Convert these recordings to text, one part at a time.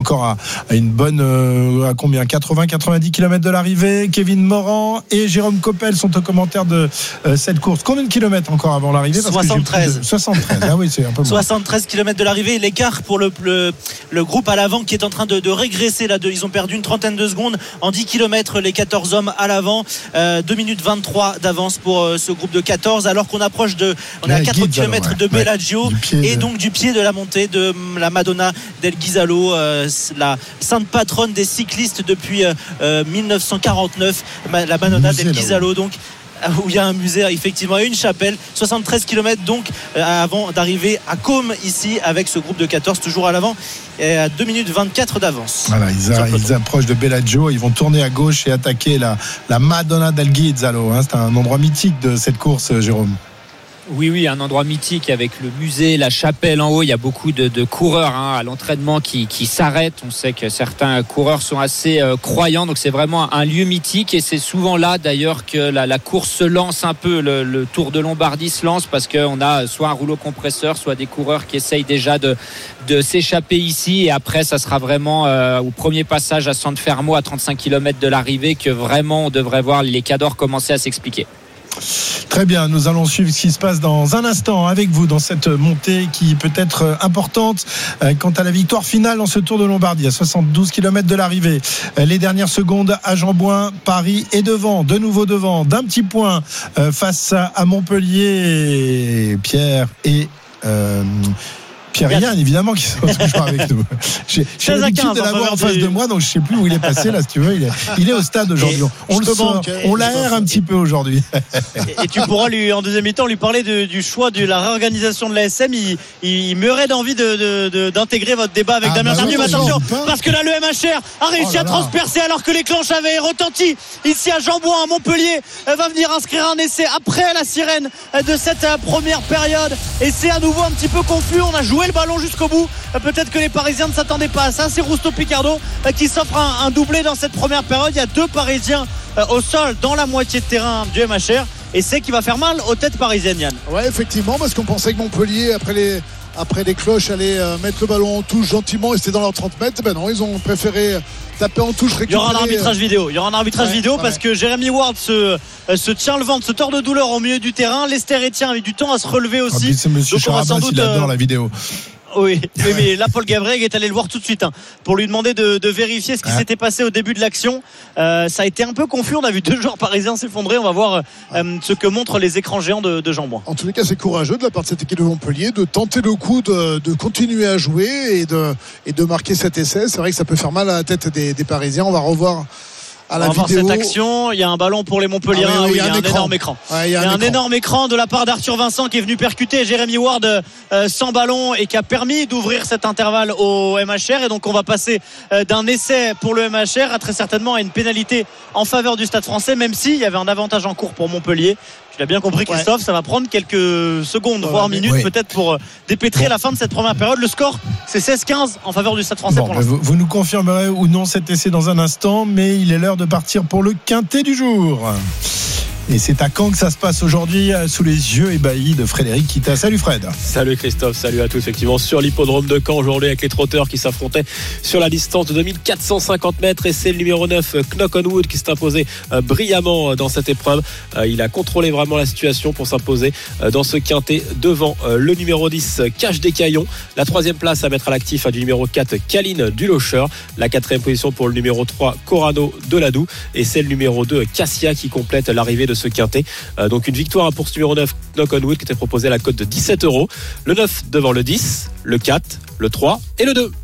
encore à une bonne à combien 80-90 km de l'arrivée. Kevin Morand et Jérôme Coppel sont au commentaire de cette course. Combien de kilomètres encore avant l'arrivée? 73. 73. Ah oui, c'est un peu moins. 73 km de l'arrivée. L'écart pour le groupe à l'avant qui est en train de régresser là. Ils ont perdu une trentaine de secondes en 10 km, les 14 hommes à l'avant. 2 minutes 23 d'avance pour ce groupe de 14, alors qu'on approche on est à 4 km de Bellagio et donc du pied de la montée de la Madonna del Ghisalo, la sainte patronne des cyclistes depuis 1949, la Madonna del Ghisalo, donc où il y a un musée effectivement et une chapelle. 73 km donc avant d'arriver à Côme ici avec ce groupe de 14 toujours à l'avant et à 2 minutes 24 d'avance. Voilà, ils approchent de Bellagio, ils vont tourner à gauche et attaquer la Madonna del Ghisalo, c'est un endroit mythique de cette course, Jérôme. Oui, un endroit mythique avec le musée, la chapelle en haut. Il y a beaucoup de coureurs à l'entraînement qui s'arrêtent. On sait que certains coureurs sont assez croyants, donc c'est vraiment un lieu mythique et c'est souvent là d'ailleurs que la course se lance un peu. Le Tour de Lombardie se lance parce qu'on a soit un rouleau compresseur, soit des coureurs qui essayent déjà de s'échapper ici, et après ça sera vraiment au premier passage à San Fermo à 35 km de l'arrivée que vraiment on devrait voir les cadors commencer à s'expliquer. Très bien, nous allons suivre ce qui se passe dans un instant avec vous dans cette montée qui peut être importante quant à la victoire finale dans ce Tour de Lombardie à 72 km de l'arrivée. Les dernières secondes à Jean-Bouin, Paris est devant, de nouveau devant d'un petit point face à Montpellier. Pierre et Pierre-Yann, évidemment, qui sont toujours avec nous. J'ai l'habitude de l'avoir en face de moi, donc je ne sais plus où il est passé là, si tu veux. Il est au stade aujourd'hui. On l'aère un petit peu aujourd'hui. Et tu pourras en deuxième mi-temps lui parler du choix de la réorganisation de la SM. Il m'aurait d'envie d'intégrer votre débat avec Damien Tardieu. Attention, parce que là le MHR a réussi à transpercer alors que les cloches avaient retenti ici à Jean-Bouin, à Montpellier. Va venir inscrire un essai après la sirène de cette première période. Et c'est à nouveau un petit peu confus. On a joué le ballon jusqu'au bout. Peut-être que les Parisiens ne s'attendaient pas à ça. C'est Rousteau Picardo qui s'offre un doublé dans cette première période. Il y a 2 Parisiens au sol dans la moitié de terrain du MHR et c'est qui va faire mal aux têtes parisiennes, Yann. Ouais, effectivement, parce qu'on pensait que Montpellier après les cloches allait mettre le ballon en touche gentiment et c'était dans leurs 30 mètres. Ben non, ils ont préféré taper en touche, récupérer. Il y aura un arbitrage vidéo parce que Jérémy Ward se tient le ventre, se tord de douleur au milieu du terrain. Lester Etienne a eu du temps à se relever aussi. C'est monsieur Charabas, il adore la vidéo. Oui, mais là Paul Gabriel est allé le voir tout de suite pour lui demander de vérifier ce qui s'était passé au début de l'action. Ça a été un peu confus, on a vu 2 joueurs parisiens s'effondrer. On va voir ce que montrent les écrans géants de Jean-Bouin. En tous les cas, c'est courageux de la part de cette équipe de Montpellier de tenter le coup de continuer à jouer et de marquer cet essai. C'est vrai que ça peut faire mal à la tête des Parisiens. On va revoir à la vidéo cette action. Il y a un ballon pour les Montpelliérains. Il y a un énorme écran. Il y a un énorme écran de la part d'Arthur Vincent qui est venu percuter Jérémy Ward sans ballon et qui a permis d'ouvrir cet intervalle au MHR. Et donc on va passer d'un essai pour le MHR à très certainement à une pénalité en faveur du Stade Français, même s'il y avait un avantage en cours pour Montpellier. Tu l'as bien compris, Christophe, ça va prendre quelques secondes, voire minutes peut-être pour dépêtrer la fin de cette première période. Le score, c'est 16-15 en faveur du Stade Français pour l'instant. Vous nous confirmerez ou non cet essai dans un instant, mais il est l'heure de partir pour le quintet du jour. Et c'est à Caen que ça se passe aujourd'hui, sous les yeux ébahis de Frédéric Kita. Salut Fred. Salut Christophe, salut à tous. Effectivement, sur l'hippodrome de Caen aujourd'hui avec les trotteurs qui s'affrontaient sur la distance de 2450 mètres. Et c'est le numéro 9, Knock on Wood, qui s'est imposé brillamment dans cette épreuve. Il a contrôlé vraiment la situation pour s'imposer dans ce quintet devant le numéro 10, Cache des Caillons. La 3e place à mettre à l'actif du numéro 4, Caline du Locher. La 4e position pour le numéro 3, Corano de Ladoux. Et c'est le numéro 2, Cassia, qui complète l'arrivée de ce quintet. Donc une victoire pour ce numéro 9, Knock on Wood, qui était proposé à la cote de 17€. Le 9 devant le 10, le 4, le 3 et le 2.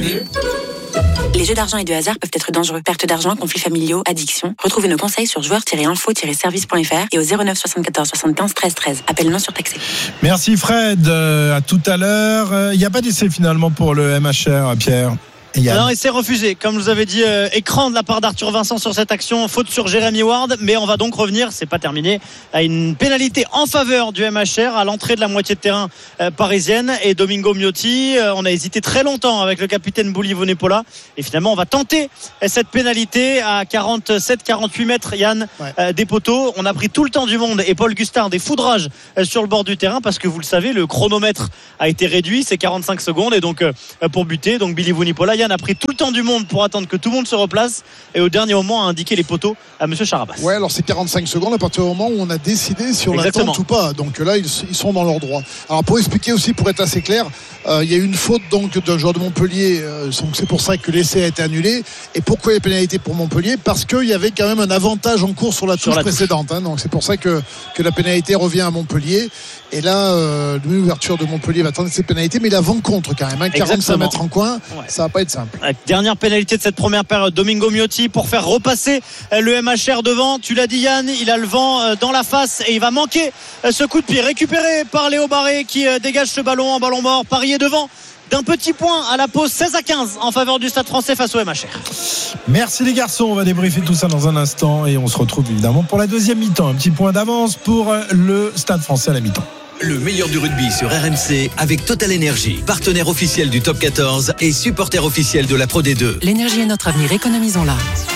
Les jeux d'argent et de hasard peuvent être dangereux. Perte d'argent, conflits familiaux, addiction. Retrouvez nos conseils sur joueurs-info-service.fr et au 09 74 75 13 13. Appel non surtaxé. Merci Fred. À tout à l'heure. Il n'y a pas d'essai finalement pour le MHR, Pierre. Non, et c'est refusé. Comme je vous avais dit, écran de la part d'Arthur Vincent sur cette action, faute sur Jérémy Ward, mais on va donc revenir, c'est pas terminé, à une pénalité en faveur du MHR à l'entrée de la moitié de terrain parisienne. Et Domingo Miotti, on a hésité très longtemps avec le capitaine Bouli Vonepola, et finalement on va tenter cette pénalité à 47-48 mètres, Yann, des poteaux. On a pris tout le temps du monde et Paul Gustard des foudrages sur le bord du terrain, parce que vous le savez, le chronomètre a été réduit, c'est 45 secondes, et donc pour buter, donc Billy Vonepola, Yann a pris tout le temps du monde pour attendre que tout le monde se replace et au dernier moment a indiqué les poteaux à monsieur Charabas. Ouais, alors c'est 45 secondes à partir du moment où on a décidé si on l'attend ou pas. Donc là, ils sont dans leur droit. Alors pour expliquer aussi, pour être assez clair, il y a eu une faute donc d'un joueur de Montpellier. Donc c'est pour ça que l'essai a été annulé. Et pourquoi les pénalités pour Montpellier? Parce qu'il y avait quand même un avantage en cours sur la touche précédente. Donc c'est pour ça que la pénalité revient à Montpellier. Et là, l'ouverture de Montpellier va tenter cette pénalité, mais il avance-contre quand même. 45 mètres en coin, ça va pas être simple. Dernière pénalité de cette première période, Domingo Miotti pour faire repasser le MHR devant. Tu l'as dit Yann, il a le vent dans la face et il va manquer ce coup de pied récupéré par Léo Barré qui dégage ce ballon en ballon mort. Paris est devant d'un petit point à la pause, 16-15 en faveur du Stade Français face au MHR. Merci les garçons, on va débriefer tout ça dans un instant et on se retrouve évidemment pour la deuxième mi-temps. Un petit point d'avance pour le Stade Français à la mi-temps. Le meilleur du rugby sur RMC avec Total Energy, partenaire officiel du Top 14 et supporter officiel de la Pro D2. L'énergie est notre avenir, économisons-la.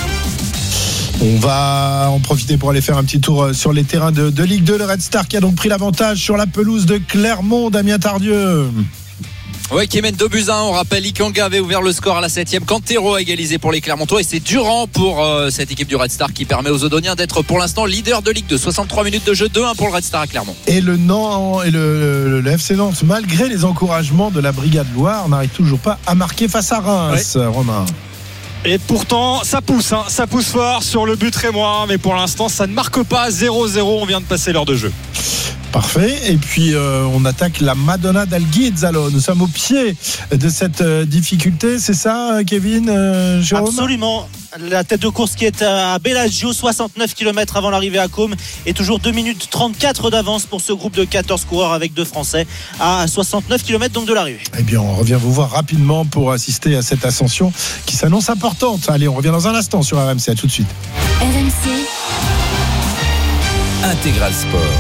On va en profiter pour aller faire un petit tour sur les terrains de Ligue 2. Le Red Star qui a donc pris l'avantage sur la pelouse de Clermont. Damien Tardieu. Ouais, qui mène 2-1. On rappelle, Ikanga avait ouvert le score à la 7e. Cantero a égalisé pour les Clermontois. Et c'est Durand pour cette équipe du Red Star qui permet aux Odoniens d'être pour l'instant leader de Ligue 2. 63 minutes de jeu, 2-1 pour le Red Star à Clermont. Et le FC Nantes, malgré les encouragements de la Brigade Loire, n'arrive toujours pas à marquer face à Reims, ouais. Romain. Et pourtant, ça pousse fort sur le but rémois. Mais pour l'instant, ça ne marque pas. 0-0, on vient de passer l'heure de jeu. Parfait. Et puis on attaque la Madonna d'Alghizzalo. Nous sommes au pied de cette difficulté, c'est ça, Kevin, Jérôme? Absolument. La tête de course qui est à Bellagio, 69 km avant l'arrivée à Côme, et toujours 2 minutes 34 d'avance pour ce groupe de 14 coureurs avec 2 Français à 69 km donc de l'arrivée. Eh bien, on revient vous voir rapidement pour assister à cette ascension qui s'annonce importante. Allez, on revient dans un instant sur RMC. À tout de suite. RMC Intégral Sport.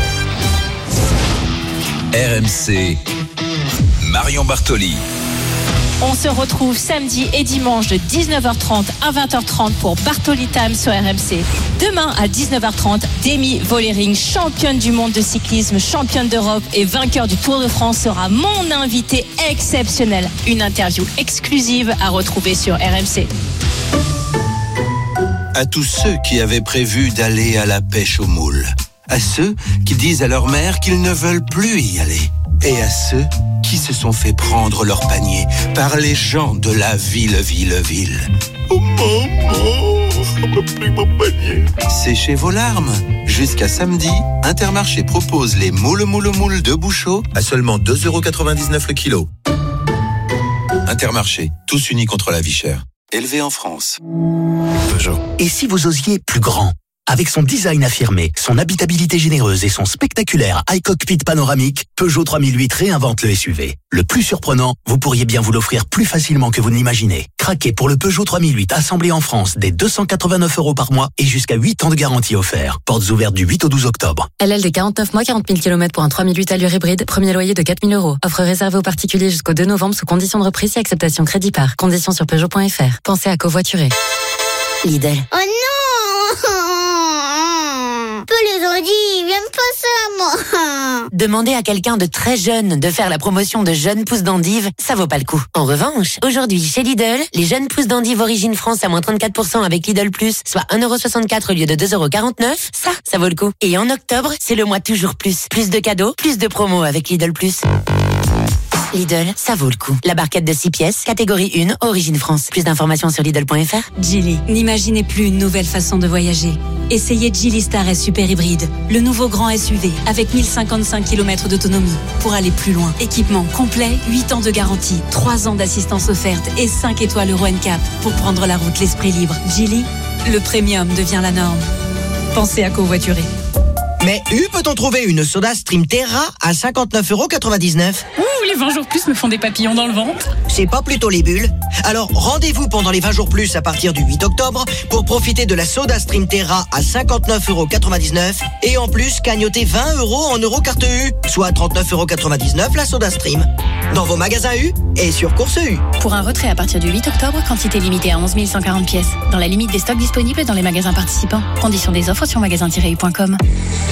RMC Marion Bartoli. On se retrouve samedi et dimanche de 19h30 à 20h30 pour Bartoli Time sur RMC. Demain à 19h30, Demi Vollering, championne du monde de cyclisme, championne d'Europe et vainqueur du Tour de France, sera mon invité exceptionnel. Une interview exclusive à retrouver sur RMC. À tous ceux qui avaient prévu d'aller à la pêche aux moules, à ceux qui disent à leur mère qu'ils ne veulent plus y aller, et à ceux qui se sont fait prendre leur panier par les gens de la ville. Oh maman, on m'a pris mon panier. Séchez vos larmes. Jusqu'à samedi, Intermarché propose les moules de Bouchot à seulement 2,99€ le kilo. Intermarché, tous unis contre la vie chère. Élevé en France. Peugeot. Et si vous osiez plus grand ? Avec son design affirmé, son habitabilité généreuse et son spectaculaire iCockpit panoramique, Peugeot 3008 réinvente le SUV. Le plus surprenant, vous pourriez bien vous l'offrir plus facilement que vous ne l'imaginez. Craquez pour le Peugeot 3008 assemblé en France dès 289€ par mois et jusqu'à 8 ans de garantie offert. Portes ouvertes du 8 au 12 octobre. LL des 49 mois, 40 000 km pour un 3008 allure hybride, premier loyer de 4 000 €. Offre réservée aux particuliers jusqu'au 2 novembre sous conditions de reprise et acceptation crédit par. Conditions sur Peugeot.fr. Pensez à covoiturer. Lidl. Oh non! Peu les ordi, viens me passer à moi. Demander à quelqu'un de très jeune de faire la promotion de jeunes pousses d'endives, ça vaut pas le coup. En revanche, aujourd'hui chez Lidl, les jeunes pousses d'endives origine France à moins 34% avec Lidl Plus, soit 1,64€ au lieu de 2,49€, ça vaut le coup. Et en octobre, c'est le mois toujours plus. Plus de cadeaux, plus de promos avec Lidl Plus. Lidl, ça vaut le coup. La barquette de 6 pièces, catégorie 1, origine France. Plus d'informations sur Lidl.fr. Geely, n'imaginez plus une nouvelle façon de voyager. Essayez Geely Star S Super Hybride, le nouveau grand SUV avec 1055 km d'autonomie pour aller plus loin. Équipement complet, 8 ans de garantie, 3 ans d'assistance offerte et 5 étoiles Euro NCAP pour prendre la route l'esprit libre. Geely, le premium devient la norme. Pensez à covoiturer. Mais peut-on trouver une soda Stream Terra à 59,99€? Les 20 jours plus me font des papillons dans le ventre. C'est pas plutôt les bulles? Alors rendez-vous pendant les 20 jours plus à partir du 8 octobre pour profiter de la soda Stream Terra à 59,99€ et en plus cagnoter 20€ en Eurocarte U, soit 39,99€ la soda Stream. Dans vos magasins U et sur Course U. Pour un retrait à partir du 8 octobre, quantité limitée à 11 140 pièces. Dans la limite des stocks disponibles dans les magasins participants. Conditions des offres sur magasin-u.com.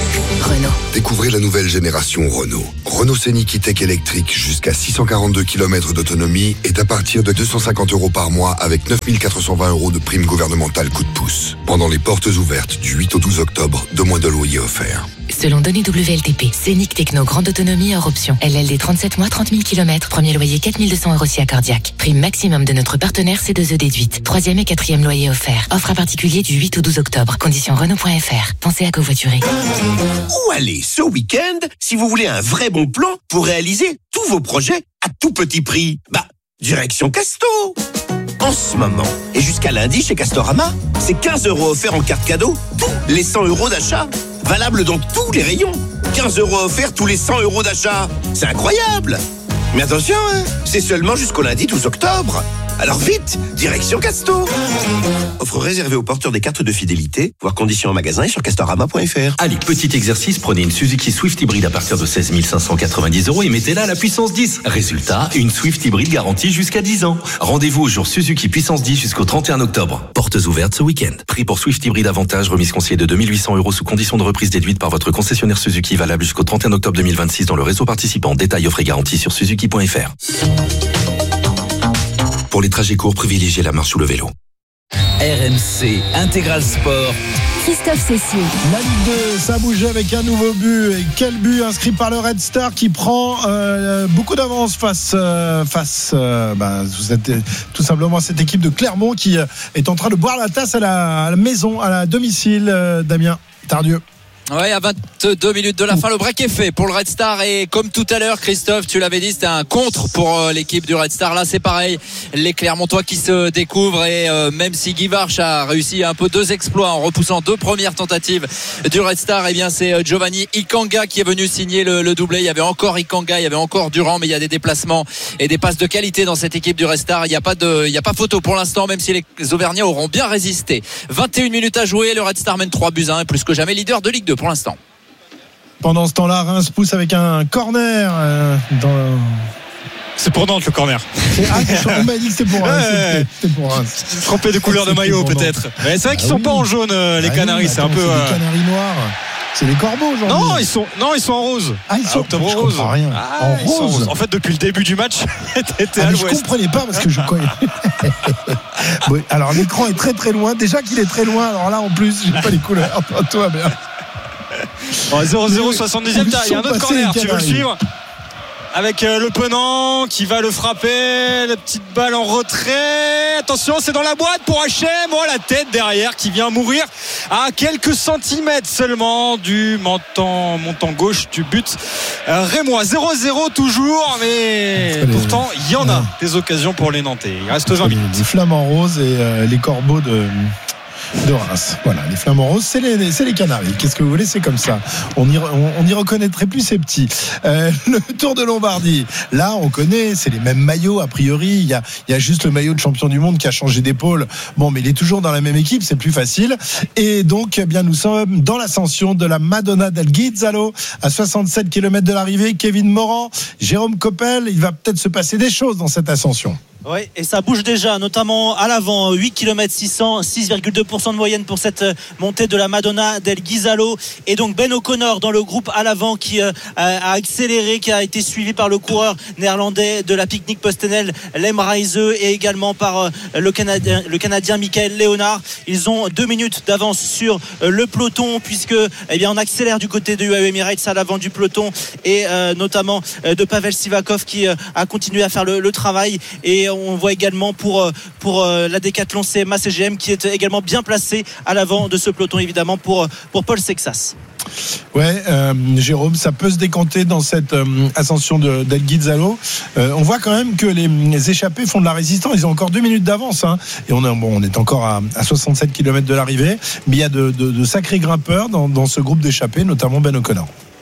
Renault. Découvrez la nouvelle génération Renault. Renault Scénic E-Tech électrique jusqu'à 642 km d'autonomie est à partir de 250 € par mois avec 9 420 € de prime gouvernementale coup de pouce. Pendant les portes ouvertes du 8 au 12 octobre, 2 mois de loyer offerts. Selon données WLTP, Scénic Techno grande autonomie hors option. LLD 37 mois, 30 000 km. Premier loyer 4 200 € si accordiaque. Prime maximum de notre partenaire C2E déduite. 3e et 4e loyer offert. Offre à particulier du 8 au 12 octobre. Conditions Renault.fr. Pensez à covoiturer. Où aller ce week-end si vous voulez un vrai bon plan pour réaliser tous vos projets à tout petit prix? Direction Casto. En ce moment, et jusqu'à lundi chez Castorama, c'est 15 € offerts en carte cadeau, tous les 100 € d'achat. Valable dans tous les rayons. 15 € offerts tous les 100 € d'achat. C'est incroyable. Mais attention, c'est seulement jusqu'au lundi 12 octobre. Alors vite, direction Casto. Offre réservée aux porteurs des cartes de fidélité. Voir conditions en magasin et sur castorama.fr. Allez, petit exercice, prenez une Suzuki Swift hybride à partir de 16 590 € et mettez-la à la puissance 10. Résultat, une Swift hybride garantie jusqu'à 10 ans. Rendez-vous au jour Suzuki puissance 10 jusqu'au 31 octobre. Portes ouvertes ce week-end. Prix pour Swift hybride avantage, remise conseillée de 2 800 € sous condition de reprise déduite par votre concessionnaire Suzuki, valable jusqu'au 31 octobre 2026 dans le réseau participant. Détails offre et garantie sur suzuki.fr. Pour les trajets courts, privilégiez la marche ou le vélo. RMC Intégral Sport. Christophe Cessier. La Ligue 2, ça bouge avec un nouveau but. Et quel but inscrit par le Red Star qui prend beaucoup d'avance face tout simplement à cette équipe de Clermont qui est en train de boire la tasse à la maison, à la domicile. Damien Tardieu. Ouais, à 22 minutes de la fin, le break est fait pour le Red Star et comme tout à l'heure, Christophe, tu l'avais dit, c'était un contre pour l'équipe du Red Star. Là, c'est pareil, les Clermontois qui se découvrent et même si Guy Varch a réussi un peu 2 exploits en repoussant 2 premières tentatives du Red Star, eh bien c'est Giovanni Ikanga qui est venu signer le doublé. Il y avait encore Ikanga, il y avait encore Durand, mais il y a des déplacements et des passes de qualité dans cette équipe du Red Star. Il n'y a pas photo pour l'instant, même si les Auvergnats auront bien résisté. 21 minutes à jouer, le Red Star mène 3-1 et plus que jamais leader de Ligue 2 pour l'instant. Pendant ce temps-là, Reims pousse avec un corner C'est pour Nantes le corner. On m'a dit que c'était pour Reims. C'était pour Reims. Trompé de couleur de maillot peut-être. Mais c'est vrai qu'ils sont pas en jaune les Canaries. C'est un peu. Les Canaries noirs. C'est les Corbeaux aujourd'hui. Non, ils sont en rose. Ils sont octobre je rose. Rien. En rose. En fait, depuis le début du match, t'étais à l'ouest. Je comprenais pas parce que je connais. Bon, alors l'écran est très très loin. Déjà qu'il est très loin. Alors là, en plus, j'ai pas les couleurs. Toi, bien. 0-0, 70e, il y a un autre corner, tu veux le suivre avec Le Penant qui va le frapper, la petite balle en retrait, attention c'est dans la boîte pour HM, la tête derrière qui vient mourir à quelques centimètres seulement du montant gauche du but rémois. 0-0 toujours, mais pourtant il y en a des occasions pour les Nantais. Il reste 20 minutes. Les Flamands roses et les Corbeaux de Reims. Voilà, les Flamands roses, c'est les Canaries. Qu'est-ce que vous voulez, c'est comme ça. On y reconnaîtrait plus ces petits. Le Tour de Lombardie, là, on connaît, c'est les mêmes maillots a priori. Il y a juste le maillot de champion du monde qui a changé d'épaule. Bon, mais il est toujours dans la même équipe, c'est plus facile. Et donc, eh bien, nous sommes dans l'ascension de la Madonna del Ghizzalo à 67 km de l'arrivée. Kevin Morand, Jérôme Coppel, il va peut-être se passer des choses dans cette ascension. Oui, et ça bouge déjà, notamment à l'avant. 8 km 600, 6,2% de moyenne pour cette montée de la Madonna del Ghizzalo. Et donc Ben O'Connor dans le groupe à l'avant qui a accéléré, qui a été suivi par le coureur néerlandais de la Picnic Postenel, Lem Reise, et également par le Canadien Michael Léonard. Ils ont 2 minutes d'avance sur le peloton puisque on accélère du côté de UAE Emirates à l'avant du peloton et notamment de Pavel Sivakov qui a continué à faire le travail. Et on voit également pour la Décathlon CMA CGM qui est également bien placé à l'avant de ce peloton, évidemment pour Paul Sexas. Ouais, Jérôme, ça peut se décanter dans cette ascension del Ghizzalo. On voit quand même que les échappés font de la résistance. Ils ont encore 2 minutes d'avance, et on est encore à 67 km de l'arrivée. Mais il y a de sacrés grimpeurs dans ce groupe d'échappés, notamment Ben O'Connor.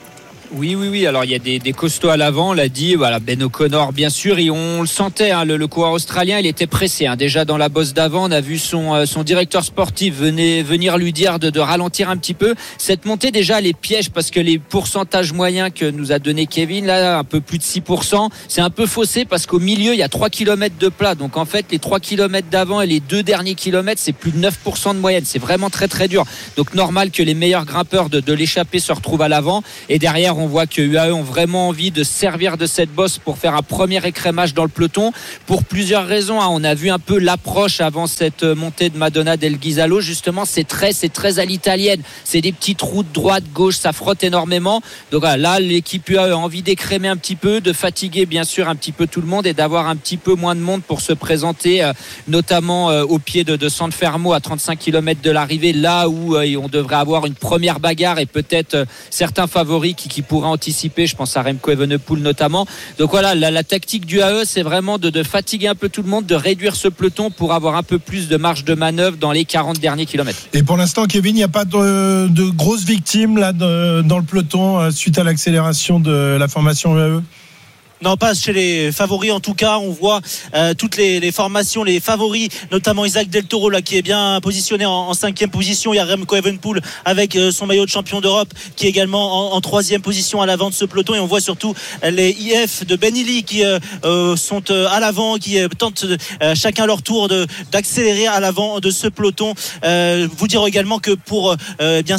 Oui. Alors il y a des costauds à l'avant, on l'a dit. Voilà, Ben O'Connor, bien sûr, et on le sentait. Le coureur australien, il était pressé. Déjà dans la bosse d'avant, on a vu son directeur sportif venir lui dire de ralentir un petit peu. Cette montée, déjà, les piège parce que les pourcentages moyens que nous a donné Kevin, là, un peu plus de 6%, c'est un peu faussé parce qu'au milieu, il y a 3 km de plat. Donc en fait, les 3 km d'avant et les 2 derniers kilomètres, c'est plus de 9% de moyenne. C'est vraiment très très dur. Donc normal que les meilleurs grimpeurs de l'échappée se retrouvent à l'avant. Et derrière, on voit que UAE ont vraiment envie de servir de cette bosse pour faire un premier écrémage dans le peloton pour plusieurs raisons. On a vu un peu l'approche avant cette montée de Madonna del Ghisalo. Justement, c'est très à l'italienne. C'est des petites routes droite, gauche, ça frotte énormément. Donc là, l'équipe UAE a envie d'écrémer un petit peu, de fatiguer bien sûr un petit peu tout le monde et d'avoir un petit peu moins de monde pour se présenter, notamment au pied de San Fermo à 35 km de l'arrivée, là où on devrait avoir une première bagarre et peut-être certains favoris qui pourraient anticiper. Je pense à Remco Evenepoel notamment. Donc voilà, la tactique du AE, c'est vraiment de fatiguer un peu tout le monde, de réduire ce peloton pour avoir un peu plus de marge de manœuvre dans les 40 derniers kilomètres. Et pour l'instant, Kevin, il n'y a pas de grosses victimes là dans le peloton suite à l'accélération de la formation UAE? Non, pas chez les favoris en tout cas. On voit toutes les formations, les favoris, notamment Isaac Del Toro là, qui est bien positionné en 5e position. Il y a Remco Evenepoel avec son maillot de champion d'Europe qui est également en 3e position à l'avant de ce peloton. Et on voit surtout les IF de Ben Illy qui sont à l'avant, qui tentent chacun leur tour d'accélérer à l'avant de ce peloton. Vous dire également que pour bien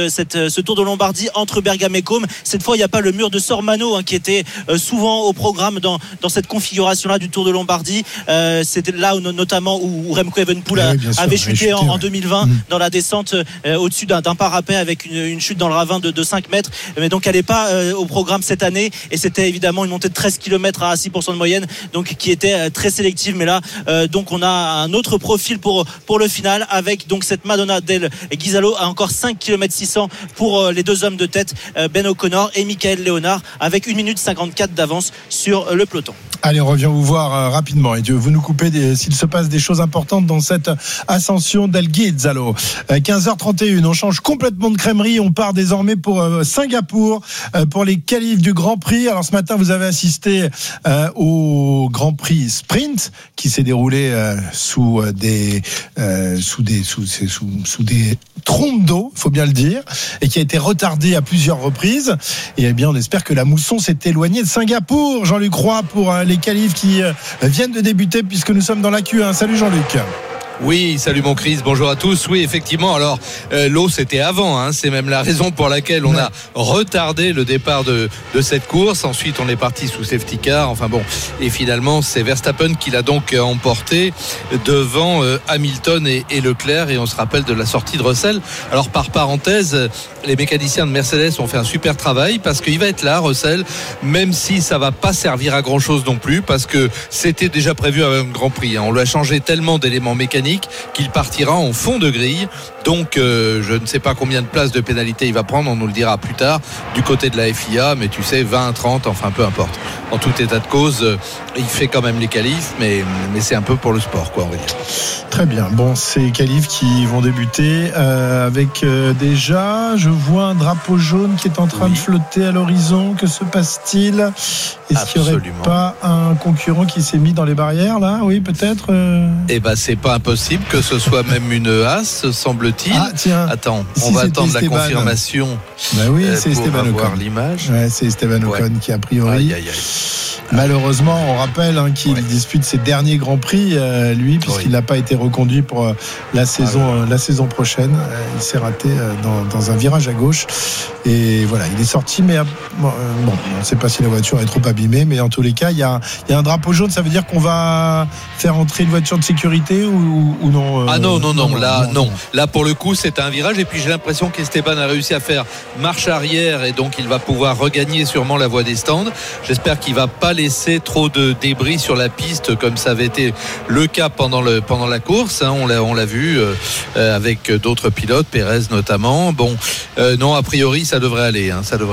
ce Tour de Lombardie entre Bergame et Côme, cette fois il n'y a pas le mur de Sormano qui était souvent au programme dans cette configuration-là du Tour de Lombardie. C'était là notamment où Remco Evenepoel avait chuté en 2020 dans la descente au-dessus d'un parapet avec une chute dans le ravin de 5 mètres. Mais donc elle n'est pas au programme cette année et c'était évidemment une montée de 13 km à 6% de moyenne, donc qui était très sélective. Mais là, donc on a un autre profil pour le final avec donc cette Madonna del Ghisalo à encore 5 km 600 pour les deux hommes de tête, Ben O'Connor et Michael Léonard, avec 1 minute 54 d'avance sur le peloton. Allez, on revient vous voir rapidement et vous nous coupez s'il se passe des choses importantes dans cette ascension d'El Ghizzalo. 15h31, on change complètement de crèmerie, on part désormais pour Singapour pour les qualifs du Grand Prix. Alors ce matin, vous avez assisté au Grand Prix Sprint qui s'est déroulé sous des trompes d'eau, faut bien le dire, et qui a été retardé à plusieurs reprises. Et bien, on espère que la mousson s'est éloignée de Singapour. Jean-Luc Roy pour les qualifs qui viennent de débuter puisque nous sommes dans la Q1. Salut Jean-Luc. Oui, salut mon Chris, bonjour à tous. Oui, effectivement, alors l'eau c'était avant, c'est même la raison pour laquelle on a retardé le départ de cette course. Ensuite on est parti sous safety car, enfin bon, et finalement c'est Verstappen qui l'a donc emporté devant Hamilton et Leclerc, et on se rappelle de la sortie de Russell. Alors par parenthèse, les mécaniciens de Mercedes ont fait un super travail parce qu'il va être là, Russell, même si ça va pas servir à grand chose non plus, parce que c'était déjà prévu avec un Grand Prix, on lui a changé tellement d'éléments mécaniques qu'il partira en fond de grille. Donc je ne sais pas combien de places de pénalité il va prendre, on nous le dira plus tard du côté de la FIA, mais tu sais, 20, 30, enfin peu importe. En tout état de cause, il fait quand même les qualifs, mais c'est un peu pour le sport, quoi, on va dire. Très bien, bon, ces qualifs qui vont débuter avec déjà, je vois un drapeau jaune qui est en train de flotter à l'horizon. Que se passe-t-il? Est-ce qu'il n'y aurait pas un concurrent qui s'est mis dans les barrières là? Oui, peut-être. Eh ben, c'est pas impossible que ce soit même une As, semble-t-il. Ah, tiens. Attends, on va attendre Esteban. La confirmation. Ben oui, c'est pour Esteban avoir Ocon. l'image. Ouais, c'est Esteban Ocon qui a priori. Aïe. Malheureusement, on rappelle qu'il dispute ses derniers Grands Prix, lui, puisqu'il n'a pas été reconduit pour la saison prochaine. Il s'est raté dans un virage à gauche. Et voilà, il est sorti, mais on ne sait pas si la voiture est trop abîmée, mais en tous les cas, il y a un drapeau jaune. Ça veut dire qu'on va faire entrer une voiture de sécurité ou non? Non. Là, pour le coup, c'est un virage. Et puis, j'ai l'impression qu'Esteban a réussi à faire marche arrière, et donc il va pouvoir regagner sûrement la voie des stands. J'espère qu'il va pas laisser trop de débris sur la piste comme ça avait été le cas pendant la course. On l'a vu avec d'autres pilotes, Pérez notamment. Non, a priori, ça devrait aller.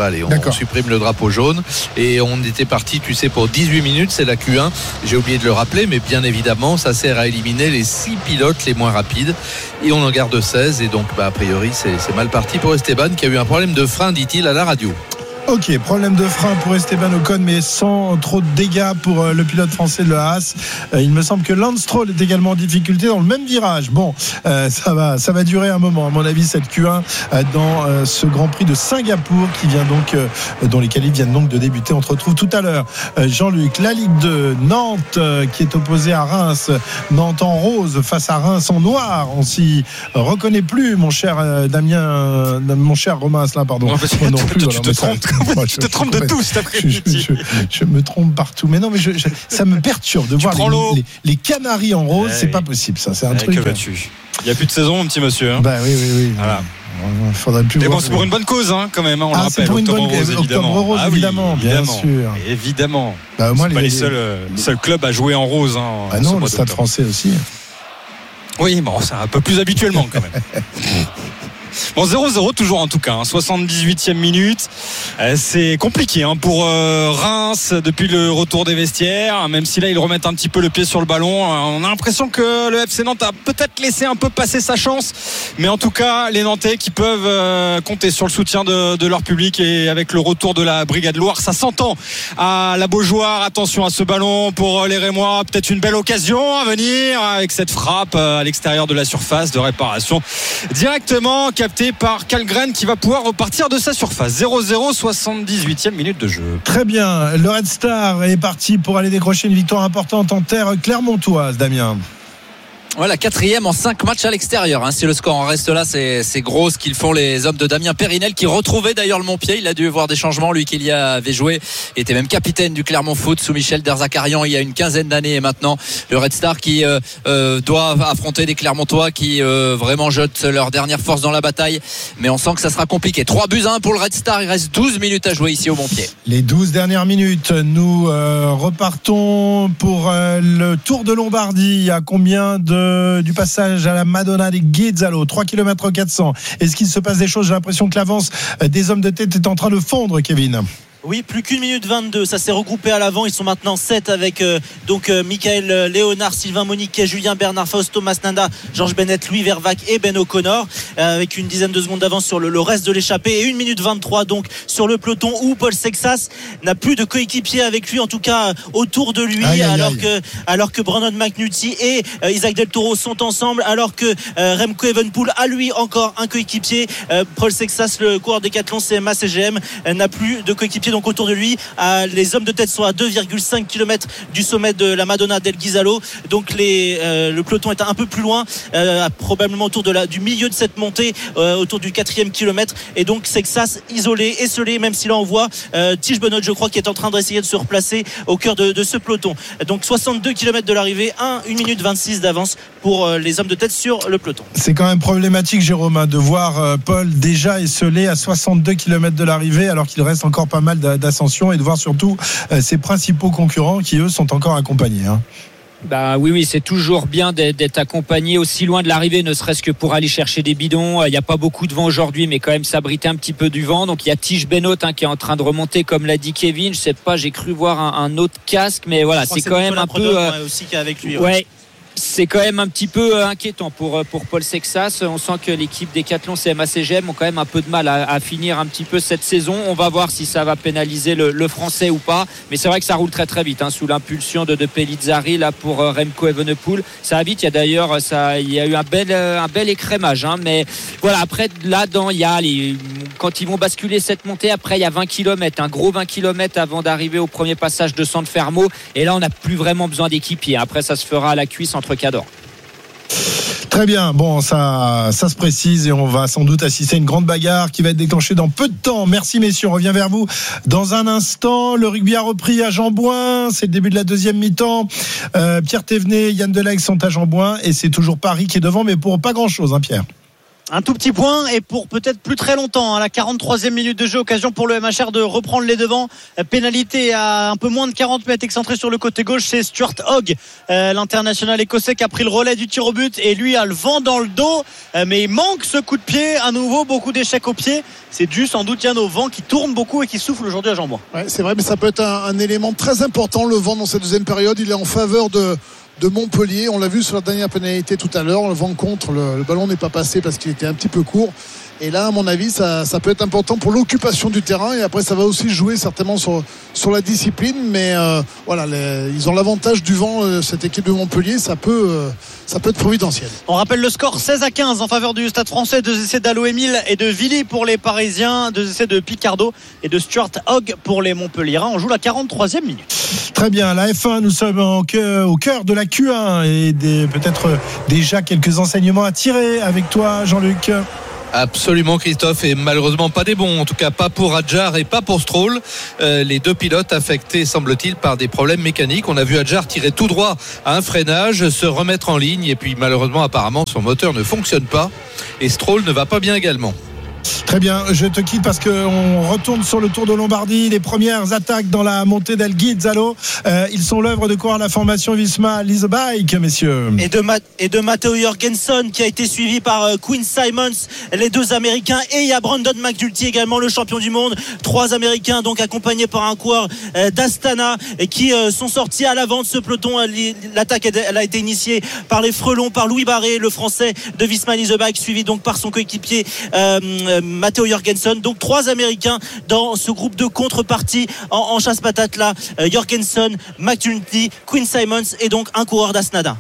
On supprime le drapeau jaune et on était parti, tu sais, pour 18 minutes. C'est la Q1. J'ai oublié de le rappeler, mais bien évidemment, ça sert à éliminer les 6 pilotes les moins rapides et on en garde 16. Et donc, a priori, c'est mal parti pour Esteban qui a eu un problème de frein, dit-il à la radio. Ok, problème de frein pour Esteban Ocon, mais sans trop de dégâts pour le pilote français de la Haas. Il me semble que Lance Stroll est également en difficulté dans le même virage. Bon, ça va durer un moment, à mon avis, cette Q1 dans ce Grand Prix de Singapour qui vient donc, dont les qualifs viennent donc de débuter. On se retrouve tout à l'heure. Jean-Luc, la Ligue 2, Nantes qui est opposée à Reims. Nantes en rose face à Reims en noir. On s'y reconnaît plus, mon cher Damien, mon cher Romain Asselin, pardon. Non plus, tu te trompes. Tu te trompes de tout cet après-midi. Je me trompe partout. Mais non, mais ça me perturbe de voir les Canaries en rose. C'est pas possible, ça. C'est un truc. Que vas-tu ? Il n'y a plus de saison, mon petit monsieur. Bah oui. Voilà. Faudrait plus. Mais bon, c'est pour une bonne cause, quand même. On le rappelle. C'est pour une bonne cause, évidemment. Octobre rose, évidemment, bien sûr. Évidemment. Bah, moi, c'est pas les seuls clubs à jouer en rose. Ah non, le Stade Français aussi. Oui, bon, c'est un peu plus habituellement quand même. Bon, 0-0 toujours en tout cas, 78e minute. C'est compliqué pour Reims depuis le retour des vestiaires, même si là ils remettent un petit peu le pied sur le ballon. On a l'impression que le FC Nantes a peut-être laissé un peu passer sa chance, mais en tout cas les Nantais qui peuvent compter sur le soutien de leur public, et avec le retour de la Brigade Loire, ça s'entend à la Beaujoire. Attention à ce ballon pour les Rémois, peut-être une belle occasion à venir avec cette frappe à l'extérieur de la surface de réparation directement capté par Kalgren qui va pouvoir repartir de sa surface. 0-0, 78e minute de jeu. Très bien, le Red Star est parti pour aller décrocher une victoire importante en terre clermontoise, Damien. Voilà, 4e en 5 matchs à l'extérieur. Si le score en reste là, c'est gros ce qu'ils font les hommes de Damien Périnel, qui retrouvait d'ailleurs le Montpied. Il a dû voir des changements, lui qui y avait joué, était même capitaine du Clermont Foot sous Michel Derzakarian il y a une quinzaine d'années. Et maintenant le Red Star qui doit affronter des Clermontois qui vraiment jetent leur dernière force dans la bataille, mais on sent que ça sera compliqué. 3-1 pour le Red Star. Il reste 12 minutes à jouer ici au Montpied. Les 12 dernières minutes, nous repartons pour le Tour de Lombardie. À combien du passage à la Madonna di Ghizzalo, 3 km 400. Est-ce qu'il se passe des choses? J'ai l'impression que l'avance des hommes de tête est en train de fondre, Kevin. Oui, plus qu'une minute 22, ça s'est regroupé à l'avant. Ils sont maintenant 7 avec Michael Léonard, Sylvain Moniquet, Julien Bernard, Fausto Masnada, Georges Bennett, Louis Vervac et Ben O'Connor, avec une dizaine de secondes d'avance sur le reste de l'échappée, et 1 minute 23 donc sur le peloton où Paul Sexas n'a plus de coéquipier avec lui, en tout cas autour de lui, alors que Brandon McNulty et Isaac Del Toro sont ensemble, alors que Remco Evenepoel a lui encore un coéquipier. Paul Sexas, le coureur décathlon CMA CGM, n'a plus de coéquipier donc autour de lui. Les hommes de tête sont à 2,5 km du sommet de la Madonna del Ghizzalo, donc le peloton est un peu plus loin, probablement autour du milieu de cette montée, autour du 4e kilomètre, et donc Sexas isolé, esselé, même si là on voit Tige Benoît, je crois, qui est en train d'essayer de se replacer au cœur de ce peloton. Donc 62 km de l'arrivée, 1 minute 26 d'avance pour les hommes de tête sur le peloton. C'est quand même problématique, Jérôme, de voir Paul déjà esselé à 62 km de l'arrivée, alors qu'il reste encore pas mal d'ascension, et de voir surtout ses principaux concurrents qui eux sont encore accompagnés. Bah oui, c'est toujours bien d'être accompagné aussi loin de l'arrivée, ne serait-ce que pour aller chercher des bidons. Il n'y a pas beaucoup de vent aujourd'hui, mais quand même s'abriter un petit peu du vent. Donc il y a Tige Benoît qui est en train de remonter, comme l'a dit Kevin. Je sais pas, j'ai cru voir un autre casque, mais voilà, c'est quand même un peu aussi qui est avec lui. Ouais. C'est quand même un petit peu inquiétant pour Paul Sexas. On sent que l'équipe Décathlon CMA CGM ont quand même un peu de mal à finir un petit peu cette saison. On va voir si ça va pénaliser le français ou pas, mais c'est vrai que ça roule très très vite, sous l'impulsion de Pellizzari là pour Remco Evenepoel. Ça va vite. Il y a d'ailleurs il y a eu un bel écrémage, mais voilà, après là-dedans il y a quand ils vont basculer cette montée, après il y a 20 km, un gros 20 km avant d'arriver au premier passage de San Fermo, et là on n'a plus vraiment besoin d'équipier. Après ça se fera à la cuisse entre cadors. Très bien, bon, ça se précise, et on va sans doute assister à une grande bagarre qui va être déclenchée dans peu de temps. Merci messieurs, on revient vers vous dans un instant. Le rugby a repris à Jean-Bouin, c'est le début de la deuxième mi-temps. Pierre Thévenet, Yann Delague sont à Jean-Bouin, et c'est toujours Paris qui est devant, mais pour pas grand-chose, Pierre. Un tout petit point, et pour peut-être plus très longtemps, à la 43e minute de jeu, occasion pour le MHR de reprendre les devants. Pénalité à un peu moins de 40 mètres, excentré sur le côté gauche. C'est Stuart Hogg, l'international écossais, qui a pris le relais du tir au but, et lui a le vent dans le dos, mais il manque ce coup de pied. À nouveau, beaucoup d'échecs au pied. C'est dû sans doute, Yann, au vent qui tourne beaucoup et qui souffle aujourd'hui à Jean-Bouin. Ouais, c'est vrai, mais ça peut être un élément très important, le vent, dans cette deuxième période. Il est en faveur de Montpellier. On l'a vu sur la dernière pénalité tout à l'heure. Le vent contre, le ballon n'est pas passé parce qu'il était un petit peu court. Et là, à mon avis, ça peut être important pour l'occupation du terrain. Et après, ça va aussi jouer certainement sur la discipline. Mais voilà, ils ont l'avantage du vent, cette équipe de Montpellier. Ça peut être providentiel. On rappelle le score 16-15 en faveur du Stade Français. 2 essais d'Allo-Émile et de Villy pour les Parisiens. 2 essais de Picardo et de Stuart Hogg pour les Montpelliérains. On joue la 43e minute. Très bien, la F1, nous sommes au cœur de la Q1 et peut-être déjà quelques enseignements à tirer avec toi, Jean-Luc. Absolument, Christophe, et malheureusement pas des bons, en tout cas pas pour Adjar et pas pour Stroll, les deux pilotes affectés semble-t-il par des problèmes mécaniques. On a vu Adjar tirer tout droit à un freinage, se remettre en ligne et puis malheureusement apparemment son moteur ne fonctionne pas et Stroll ne va pas bien également. Très bien, je te quitte parce qu'on retourne sur le Tour de Lombardie. Les premières attaques dans la montée d'El Ghizzalo, ils sont l'œuvre de quoi? La formation Visma Lease Bike, messieurs. Et de Matteo Jorgensen qui a été suivi par Quinn Simmons, les deux Américains, et il y a Brandon McNulty également, le champion du monde. 3 Américains donc accompagnés par un coureur d'Astana et qui sont sortis à l'avant de ce peloton. L'attaque elle a été initiée par les frelons, par Louis Barré, le français de Visma Lease Bike, suivi donc par son coéquipier Matteo Jorgensen. Donc 3 Américains dans ce groupe de contrepartie en chasse-patate là. Jorgensen, McNulty, Quinn Simmons et donc un coureur d'Asnada.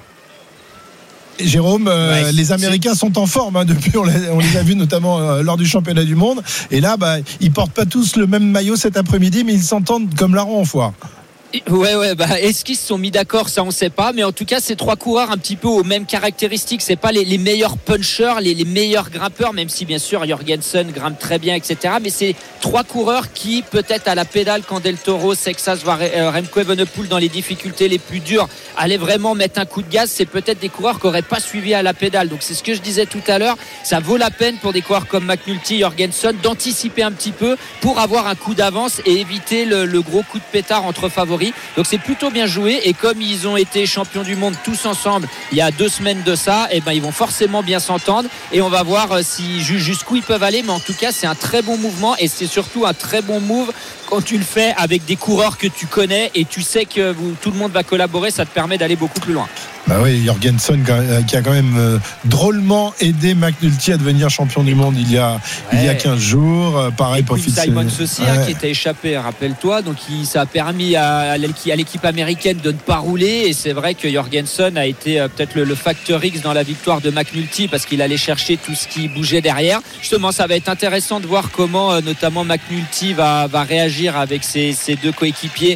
Jérôme, les Américains sont en forme depuis, on les a vus notamment lors du championnat du monde, et là ils portent pas tous le même maillot cet après-midi, mais ils s'entendent comme larron en foire. Ouais, est-ce qu'ils se sont mis d'accord, ça on sait pas, mais en tout cas ces 3 coureurs un petit peu aux mêmes caractéristiques. C'est pas les meilleurs punchers, les meilleurs grimpeurs, même si bien sûr Jorgensen grimpe très bien, etc. Mais c'est 3 coureurs qui peut-être à la pédale, quand Del Toro, Sexas, Remco Evenepoel dans les difficultés les plus dures allaient vraiment mettre un coup de gaz. C'est peut-être des coureurs qui n'auraient pas suivi à la pédale. Donc c'est ce que je disais tout à l'heure, ça vaut la peine pour des coureurs comme McNulty, Jorgensen d'anticiper un petit peu pour avoir un coup d'avance et éviter le gros coup de pétard entre favoris. Donc c'est plutôt bien joué, et comme ils ont été champions du monde tous ensemble il y a 2 semaines de ça, ils vont forcément bien s'entendre, et on va voir jusqu'où ils peuvent aller. Mais en tout cas c'est un très bon mouvement, et c'est surtout un très bon move quand tu le fais avec des coureurs que tu connais et tu sais que tout le monde va collaborer. Ça te permet d'aller beaucoup plus loin. Oui, Jorgensen qui a quand même drôlement aidé McNulty à devenir champion du monde il y a 15 jours. Pareil pour Simons aussi, qui était échappé, rappelle-toi. Donc ça a permis à l'équipe américaine de ne pas rouler, et c'est vrai que Jorgensen a été peut-être le facteur X dans la victoire de McNulty, parce qu'il allait chercher tout ce qui bougeait derrière. Justement, ça va être intéressant de voir comment notamment McNulty va réagir avec ses 2 coéquipiers,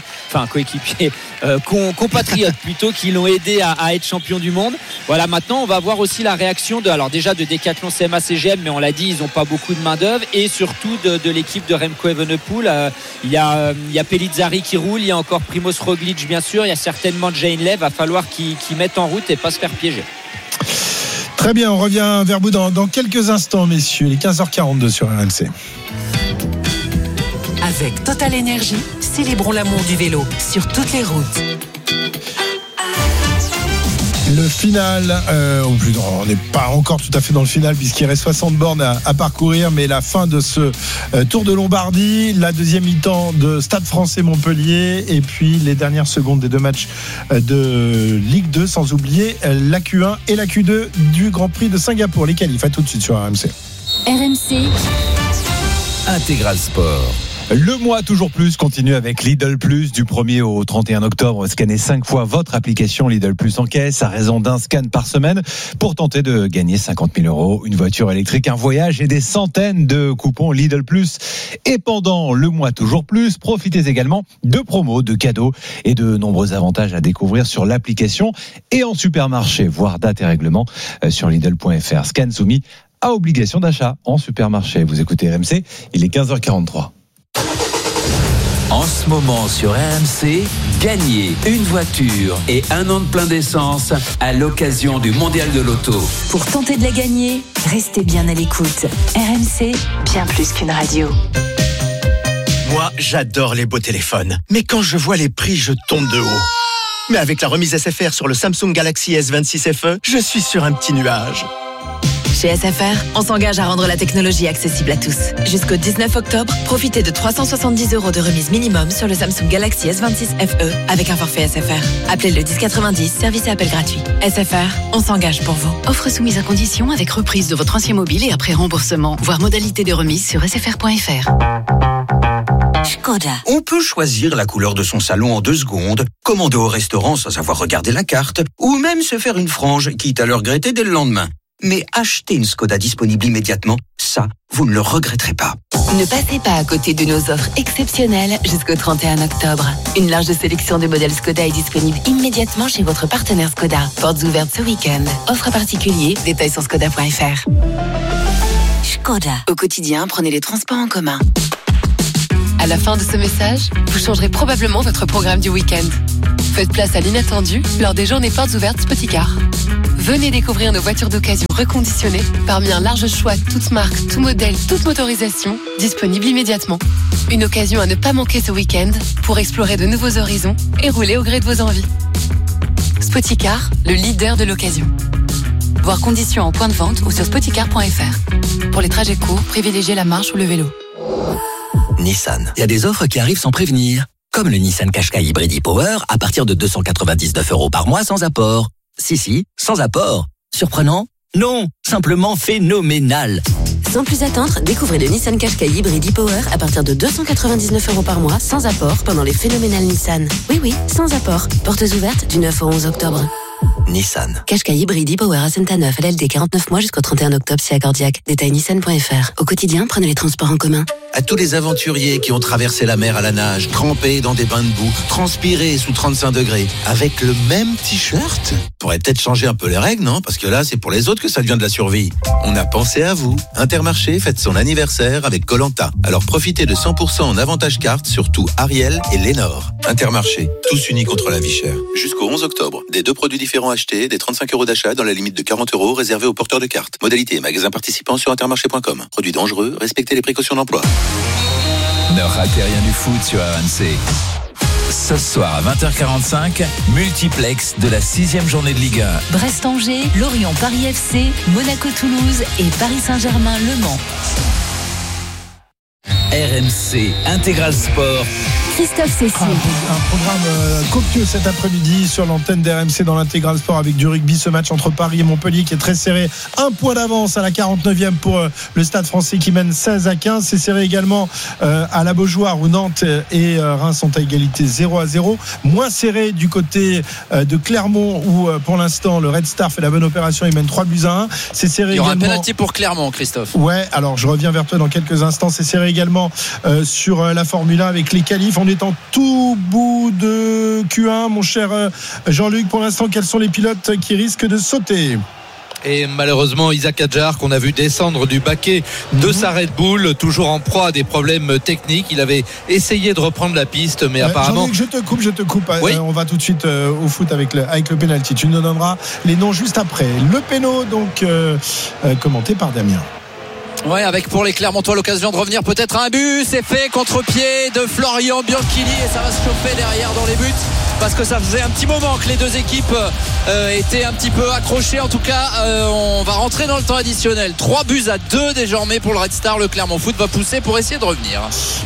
compatriotes plutôt, qui l'ont aidé à être champion du monde. Voilà, maintenant on va voir aussi la réaction de Decathlon CMA CGM, mais on l'a dit, ils n'ont pas beaucoup de main d'œuvre, et surtout de l'équipe de Remco Evenepoel. Il y a Pellizzari qui roule, il y a encore Primoz Roglic bien sûr, il y a certainement Jane Lev. Va falloir qu'ils mettent en route et pas se faire piéger. Très bien, on revient vers vous dans quelques instants, messieurs. Il est 15h42 sur RMC. Avec Total Energy, célébrons l'amour du vélo sur toutes les routes. Le final, on n'est pas encore tout à fait dans le final puisqu'il reste 60 bornes à parcourir, mais la fin de ce Tour de Lombardie, la deuxième mi-temps de Stade Français Montpellier, et puis les dernières secondes des 2 matchs de Ligue 2, sans oublier la Q1 et la Q2 du Grand Prix de Singapour. Les qualifs, à tout de suite sur RMC. RMC Intégral Sport. Le mois toujours plus continue avec Lidl Plus du 1er au 31 octobre. Scannez 5 fois votre application Lidl Plus en caisse à raison d'un scan par semaine pour tenter de gagner 50 000 €, une voiture électrique, un voyage et des centaines de coupons Lidl Plus. Et pendant le mois toujours plus, profitez également de promos, de cadeaux et de nombreux avantages à découvrir sur l'application et en supermarché. Voir date et règlement sur Lidl.fr. Scan soumis à obligation d'achat en supermarché. Vous écoutez RMC, il est 15h43. En ce moment sur RMC, gagnez une voiture et 1 an de plein d'essence à l'occasion du Mondial de l'Auto. Pour tenter de la gagner, restez bien à l'écoute. RMC, bien plus qu'une radio. Moi, j'adore les beaux téléphones. Mais quand je vois les prix, je tombe de haut. Mais avec la remise SFR sur le Samsung Galaxy S26 FE, je suis sur un petit nuage. Chez SFR, on s'engage à rendre la technologie accessible à tous. Jusqu'au 19 octobre, profitez de 370 € de remise minimum sur le Samsung Galaxy S26 FE avec un forfait SFR. Appelez le 1090, service et appel gratuit. SFR, on s'engage pour vous. Offre soumise à condition avec reprise de votre ancien mobile et après remboursement. Voir modalité de remise sur sfr.fr. Škoda. On peut choisir la couleur de son salon en 2 secondes, commander au restaurant sans avoir regardé la carte, ou même se faire une frange, quitte à le regretter dès le lendemain. Mais acheter une Škoda disponible immédiatement, ça, vous ne le regretterez pas. Ne passez pas à côté de nos offres exceptionnelles jusqu'au 31 octobre. Une large sélection de modèles Škoda est disponible immédiatement chez votre partenaire Škoda. Portes ouvertes ce week-end. Offre à particulier, détails sur škoda.fr. Škoda. Au quotidien, prenez les transports en commun. À la fin de ce message, vous changerez probablement votre programme du week-end. Faites place à l'inattendu lors des journées portes ouvertes Spoticar. Venez découvrir nos voitures d'occasion reconditionnées parmi un large choix, toutes marques, tout modèle, toute motorisation, disponibles immédiatement. Une occasion à ne pas manquer ce week-end pour explorer de nouveaux horizons et rouler au gré de vos envies. Spoticar, le leader de l'occasion. Voir conditions en point de vente ou sur spoticar.fr. Pour les trajets courts, privilégiez la marche ou le vélo. Nissan. Il y a des offres qui arrivent sans prévenir. Comme le Nissan Qashqai Hybrid e-Power à partir de 299 € par mois sans apport. Si, sans apport. Surprenant? Non, simplement phénoménal. Sans plus attendre, découvrez le Nissan Qashqai Hybrid e-Power à partir de 299 € par mois sans apport pendant les phénoménales Nissan. Oui, sans apport. Portes ouvertes du 9 au 11 octobre. Nissan. Qashqai Hybrid e-Power à Saint-Neuf, LLD 49 mois jusqu'au 31 octobre si accordiaque. Détail nissan.fr. Au quotidien, prenez les transports en commun. À tous les aventuriers qui ont traversé la mer à la nage, trempés dans des bains de boue, transpirés sous 35 degrés, avec le même t-shirt, faudrait peut-être changer un peu les règles, non? Parce que là, c'est pour les autres que ça devient de la survie. On a pensé à vous. Intermarché fête son anniversaire avec Koh-Lanta. Alors profitez de 100% en avantage carte sur tout Ariel et Lénore. Intermarché, tous unis contre la vie chère. Jusqu'au 11 octobre, des 2 produits différents achetés, des 35 € d'achat dans la limite de 40 € réservés aux porteurs de cartes. Modalité et magasins participants sur intermarché.com. Produits dangereux, respectez les précautions d'emploi. Ne ratez rien du foot sur RMC. Ce soir à 20h45, multiplex de la 6e journée de Ligue 1. Brest-Angers, Lorient-Paris FC, Monaco-Toulouse et Paris Saint-Germain-Le Mans. RMC Intégral Sport. Christophe Cessier. Un programme copieux cet après-midi sur l'antenne d'RMC dans l'Intégral Sport avec du rugby. Ce match entre Paris et Montpellier qui est très serré. 1 point d'avance à la 49e pour le Stade Français qui mène 16-15. C'est serré également à la Beaujoire où Nantes et Reims sont à égalité 0-0. Moins serré du côté de Clermont où pour l'instant le Red Star fait la bonne opération. Il mène 3-1. C'est serré. Il y aura également... un penalty pour Clermont, Christophe. Ouais, alors je reviens vers toi dans quelques instants. C'est serré également sur la Formule 1 avec les qualifs. On est en tout bout de Q1, mon cher Jean-Luc. Pour l'instant, quels sont les pilotes qui risquent de sauter ? Et malheureusement, Isaac Hadjar, qu'on a vu descendre du baquet de sa Red Bull, toujours en proie à des problèmes techniques. Il avait essayé de reprendre la piste, mais apparemment... Jean-Luc, je te coupe. Oui. On va tout de suite au foot avec le penalty. Tu nous donneras les noms juste après. Le péno, donc, commenté par Damien. Ouais, avec pour les Clermontois l'occasion de revenir peut-être à un but. C'est fait, contre-pied de Florian Bianchini et ça va se chauffer derrière dans les buts parce que ça faisait un petit moment que les deux équipes étaient un petit peu accrochées. En tout cas, on va rentrer dans le temps additionnel. 3-2 désormais pour le Red Star. Le Clermont Foot va pousser pour essayer de revenir.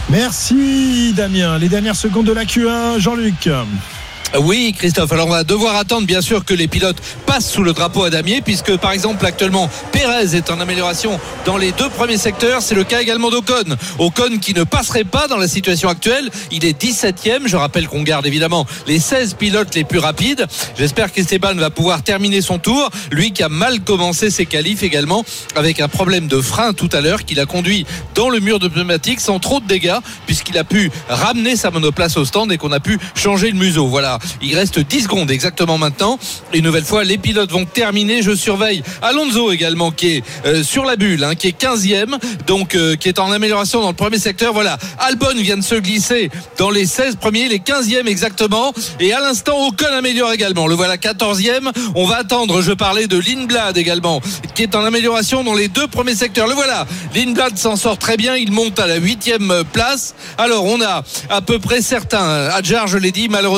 Merci Damien. Les dernières secondes de la Q1, Jean-Luc. Oui, Christophe. Alors on va devoir attendre bien sûr que les pilotes passent sous le drapeau à damier, puisque par exemple actuellement Pérez est en amélioration dans les 2 premiers secteurs. C'est le cas également d'Ocon. Ocon qui ne passerait pas dans la situation actuelle. Il est 17e. Je rappelle qu'on garde évidemment les 16 pilotes les plus rapides. J'espère qu'Esteban va pouvoir terminer son tour. Lui qui a mal commencé ses qualifs également, avec un problème de frein tout à l'heure qui l'a conduit dans le mur de pneumatique sans trop de dégâts, puisqu'il a pu ramener sa monoplace au stand et qu'on a pu changer le museau. Voilà. Il reste 10 secondes exactement maintenant. Une nouvelle fois, les pilotes vont terminer. Je surveille Alonso également qui est sur la bulle, qui est 15e, donc qui est en amélioration dans le premier secteur. Voilà, Albon vient de se glisser dans les 16 premiers, les 15e exactement. Et à l'instant, Ocon améliore également. Le voilà 14e. On va attendre, je parlais de Lindblad également, qui est en amélioration dans les 2 premiers secteurs. Le voilà, Lindblad s'en sort très bien. Il monte à la 8e place. Alors, on a à peu près certains, Hadjar, je l'ai dit, malheureusement,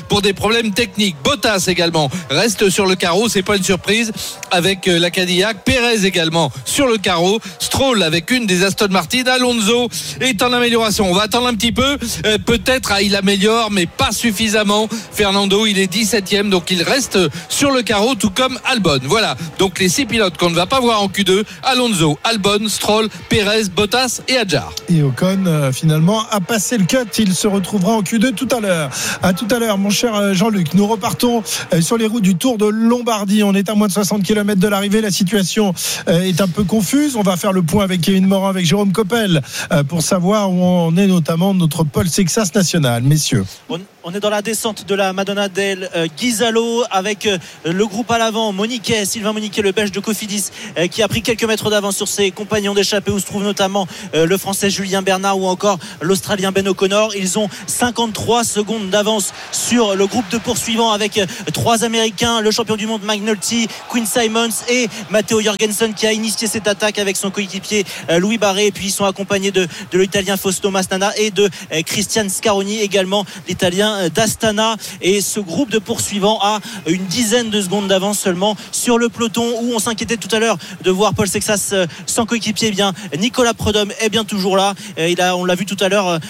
pour des problèmes techniques. Bottas également reste sur le carreau, c'est pas une surprise avec la Cadillac. Pérez également sur le carreau. Stroll avec une des Aston Martin. Alonso est en amélioration. On va attendre un petit peu. Peut-être il améliore, mais pas suffisamment. Fernando, il est 17e, donc il reste sur le carreau, tout comme Albon. Voilà, donc les 6 pilotes qu'on ne va pas voir en Q2, Alonso, Albon, Stroll, Pérez, Bottas et Adjar. Et Ocon finalement a passé le cut. Il se retrouvera en Q2 tout à l'heure. À tout à l'heure, mon cher Jean-Luc. Nous repartons sur les routes du Tour de Lombardie. On est à moins de 60 km de l'arrivée. La situation est un peu confuse. On va faire le point avec Kevin Morin, avec Jérôme Coppel, pour savoir où on est, notamment notre Paul Sexas national. Messieurs, on est dans la descente de la Madonna del Ghisalo avec le groupe à l'avant, Sylvain Moniquet, le belge de Cofidis, qui a pris quelques mètres d'avance sur ses compagnons d'échappée, où se trouve notamment le français Julien Bernard ou encore l'australien Ben O'Connor. Ils ont 53 secondes d'avance sur le groupe de poursuivants avec 3 américains, le champion du monde McNulty, Quinn Simmons et Matteo Jorgensen, qui a initié cette attaque avec son coéquipier Louis Barré. Et puis ils sont accompagnés de l'italien Fausto Masnada et de Christian Scaroni, également l'italien d'Astana. Et ce groupe de poursuivants a une dizaine de secondes d'avance seulement sur le peloton, où on s'inquiétait tout à l'heure de voir Paul Sexas sans coéquipier. Bien, Nicolas Prudhomme est bien toujours là. On l'a vu tout à l'heure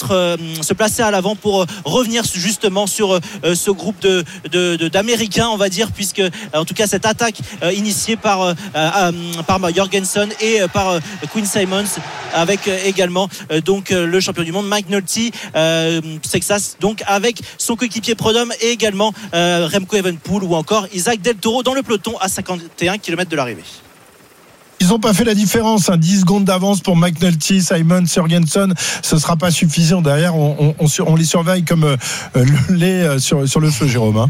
se placer à l'avant pour revenir justement sur ce groupe d'Américains, on va dire, puisque en tout cas cette attaque initiée par Jorgensen et par Quinn Simmons, avec également donc le champion du monde McNulty, Sexas donc avec son coéquipier Prudhomme et également Remco Evenepoel ou encore Isaac Del Toro dans le peloton à 51 km de l'arrivée. Ils n'ont pas fait la différence, 10 secondes d'avance pour McNulty, Simon, Jorgensen, ce ne sera pas suffisant. Derrière, on les surveille comme le lait sur le feu, Jérôme.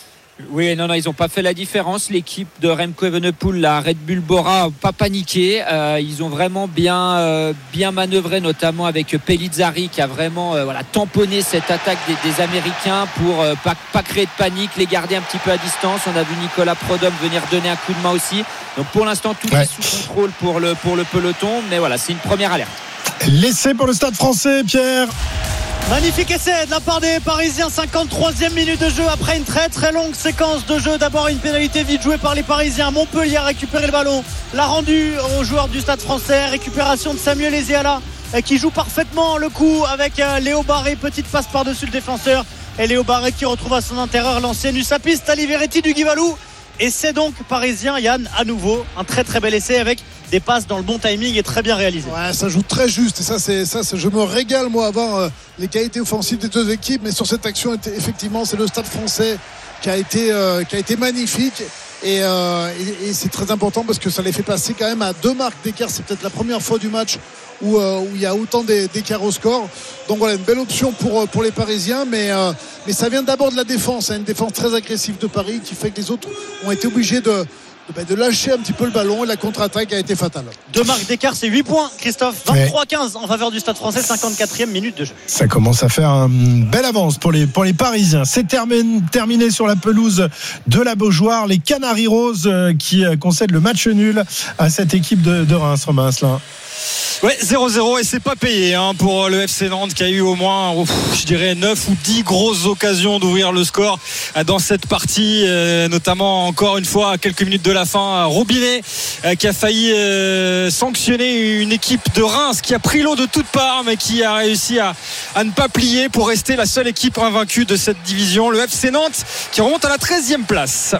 Oui, non, ils n'ont pas fait la différence. L'équipe de Remco Evenepoel, la Red Bull Bora, pas paniqué. Ils ont vraiment bien manœuvré, notamment avec Pellizzari, qui a vraiment tamponné cette attaque des Américains pour pas créer de panique, les garder un petit peu à distance. On a vu Nicolas Prudhomme venir donner un coup de main aussi. Donc pour l'instant, tout est sous contrôle pour le peloton. Mais voilà, c'est une première alerte. L'essai pour le Stade Français, Pierre. Magnifique essai de la part des Parisiens, 53e minute de jeu après une très très longue séquence de jeu. D'abord une pénalité vite jouée par les Parisiens. Montpellier a récupéré le ballon, l'a rendu aux joueurs du Stade Français. Récupération de Samuel Ezeala qui joue parfaitement le coup avec Léo Barré. Petite passe par-dessus le défenseur. Et Léo Barré qui retrouve à son intérieur l'ancien Usapis Taliveretti du Guivalou. Et c'est donc parisien, Yann, à nouveau un très très bel essai avec des passes dans le bon timing et très bien réalisé. Ouais, ça joue très juste et ça je me régale moi à voir les qualités offensives des deux équipes, mais sur cette action effectivement c'est le Stade Français qui a été magnifique et c'est très important parce que ça les fait passer quand même à 2 marques d'écart. C'est peut-être la première fois du match où il y a autant d'écart au score. Donc voilà, une belle option pour les Parisiens, mais ça vient d'abord de la défense, une défense très agressive de Paris qui fait que les autres ont été obligés de lâcher un petit peu le ballon, et la contre-attaque a été fatale. 2 marques d'écart, c'est 8 points, Christophe. 23-15 en faveur du Stade Français, 54e minute de jeu. Ça commence à faire une belle avance pour les Parisiens. C'est terminé sur la pelouse de la Beaujoire. Les Canaries Roses qui concèdent le match nul à cette équipe de Reims, Romain Asselin. Ouais, 0-0 et c'est pas payé pour le FC Nantes, qui a eu au moins, je dirais, 9 ou 10 grosses occasions d'ouvrir le score dans cette partie, notamment encore une fois à quelques minutes de la fin, Robinet qui a failli sanctionner une équipe de Reims qui a pris l'eau de toutes parts, mais qui a réussi à ne pas plier pour rester la seule équipe invaincue de cette division, le FC Nantes, qui remonte à la 13e place.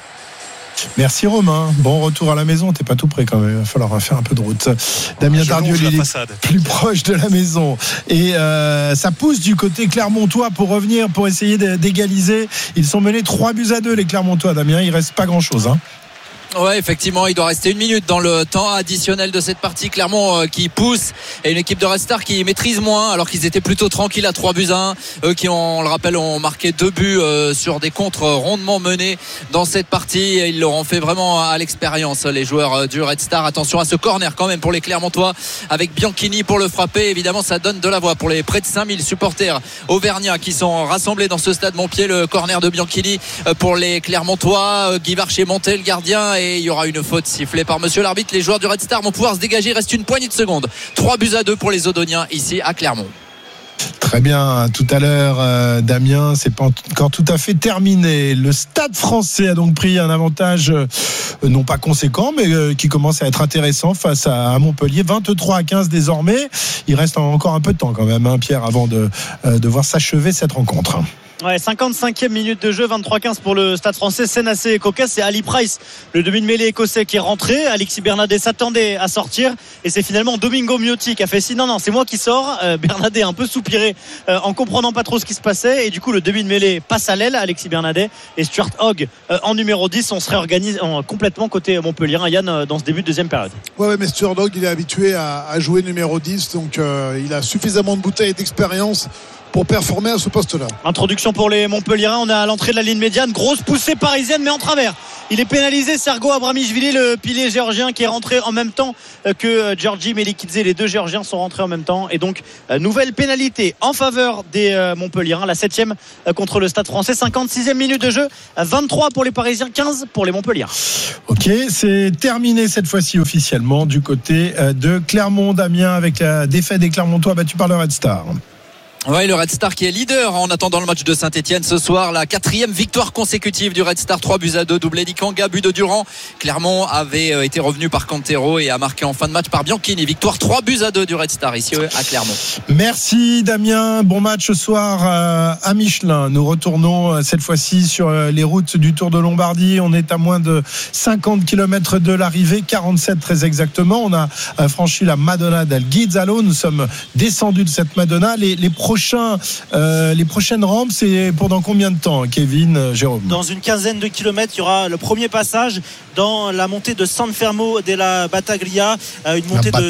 Merci Romain, bon retour à la maison. T'es pas tout près quand même, il va falloir faire un peu de route. Damien Tardieu, il est plus proche de la maison et ça pousse du côté clermontois pour revenir, pour essayer d'égaliser. Ils sont menés 3-2 les Clermontois, Damien. Il reste pas grand chose Ouais, effectivement, il doit rester 1 minute dans le temps additionnel de cette partie. Clermont qui pousse, et une équipe de Red Star qui maîtrise moins, alors qu'ils étaient plutôt tranquilles à 3-1. Eux qui, on le rappelle, ont marqué 2 buts sur des contres rondement menés dans cette partie. Ils l'auront fait vraiment à l'expérience, les joueurs du Red Star. Attention à ce corner quand même pour les Clermontois, avec Bianchini pour le frapper. Évidemment, ça donne de la voix pour les près de 5000 supporters auvergnats qui sont rassemblés dans ce stade Montpied. Le corner de Bianchini pour les Clermontois. Guy Varcher monté, le gardien, et il y aura une faute sifflée par monsieur l'arbitre. Les joueurs du Red Star vont pouvoir se dégager. Il reste une poignée de secondes. 3-2 pour les Odoniens ici à Clermont. Très Très bien, tout à l'heure, Damien, c'est pas encore tout à fait terminé. Le Stade Français a donc pris un avantage non pas conséquent, mais qui commence à être intéressant face à Montpellier, 23-15 désormais. Il reste encore un peu de temps quand même, hein, Pierre, avant de voir s'achever cette rencontre. Ouais, 55e minute de jeu, 23-15 pour le Stade Français. Scène assez cocasse, c'est Ali Price, le demi-de-mêlée écossais, qui est rentré. Alexis Bernadette s'attendait à sortir et c'est finalement Domingo Miotti qui a fait si non, c'est moi qui sors. Bernadette a un peu soupiré en comprenant pas trop ce qui se passait et du coup le demi-de-mêlée passe à l'aile, Alexis Bernadette, et Stuart Hogg en numéro 10. On se réorganise complètement côté Montpellier, hein, Yann, dans ce début de deuxième période. Ouais, mais Stuart Hogg, il est habitué à jouer numéro 10, donc il a suffisamment de bouteilles et d'expérience pour performer à ce poste-là. Introduction pour les Montpelliérains. On est à l'entrée de la ligne médiane. Grosse poussée parisienne, mais en travers. Il est pénalisé, Sergo Abramichvili, le pilier géorgien, qui est rentré en même temps que Georgi Melikidze. Les deux géorgiens sont rentrés en même temps. Et donc, nouvelle pénalité en faveur des Montpelliérains. La 7e contre le Stade Français. 56e minute de jeu. 23 pour les Parisiens, 15 pour les Montpelliérains. Ok, c'est terminé cette fois-ci officiellement du côté de Clermont, Damien, avec la défaite des Clermontois battus par le Red Star. Oui, le Red Star qui est leader en attendant le match de Saint-Etienne ce soir. La 4e victoire consécutive du Red Star, 3-2, doublé d'Ikanga, but de Durand. Clermont avait été revenu par Cantero et a marqué en fin de match par Bianchini. Victoire 3-2 du Red Star ici à Clermont. Merci Damien, bon match ce soir à Michelin. Nous retournons cette fois-ci sur les routes du Tour de Lombardie. On est à moins de 50 km de l'arrivée, 47 très exactement. On a franchi la Madonna del Ghizzalo. Nous sommes descendus de cette Madonna. Les prochaines rampes, c'est pendant combien de temps, Kevin, Jérôme? Dans une quinzaine de kilomètres, il y aura le premier passage dans la montée de San Fermo della Battaglia, une montée de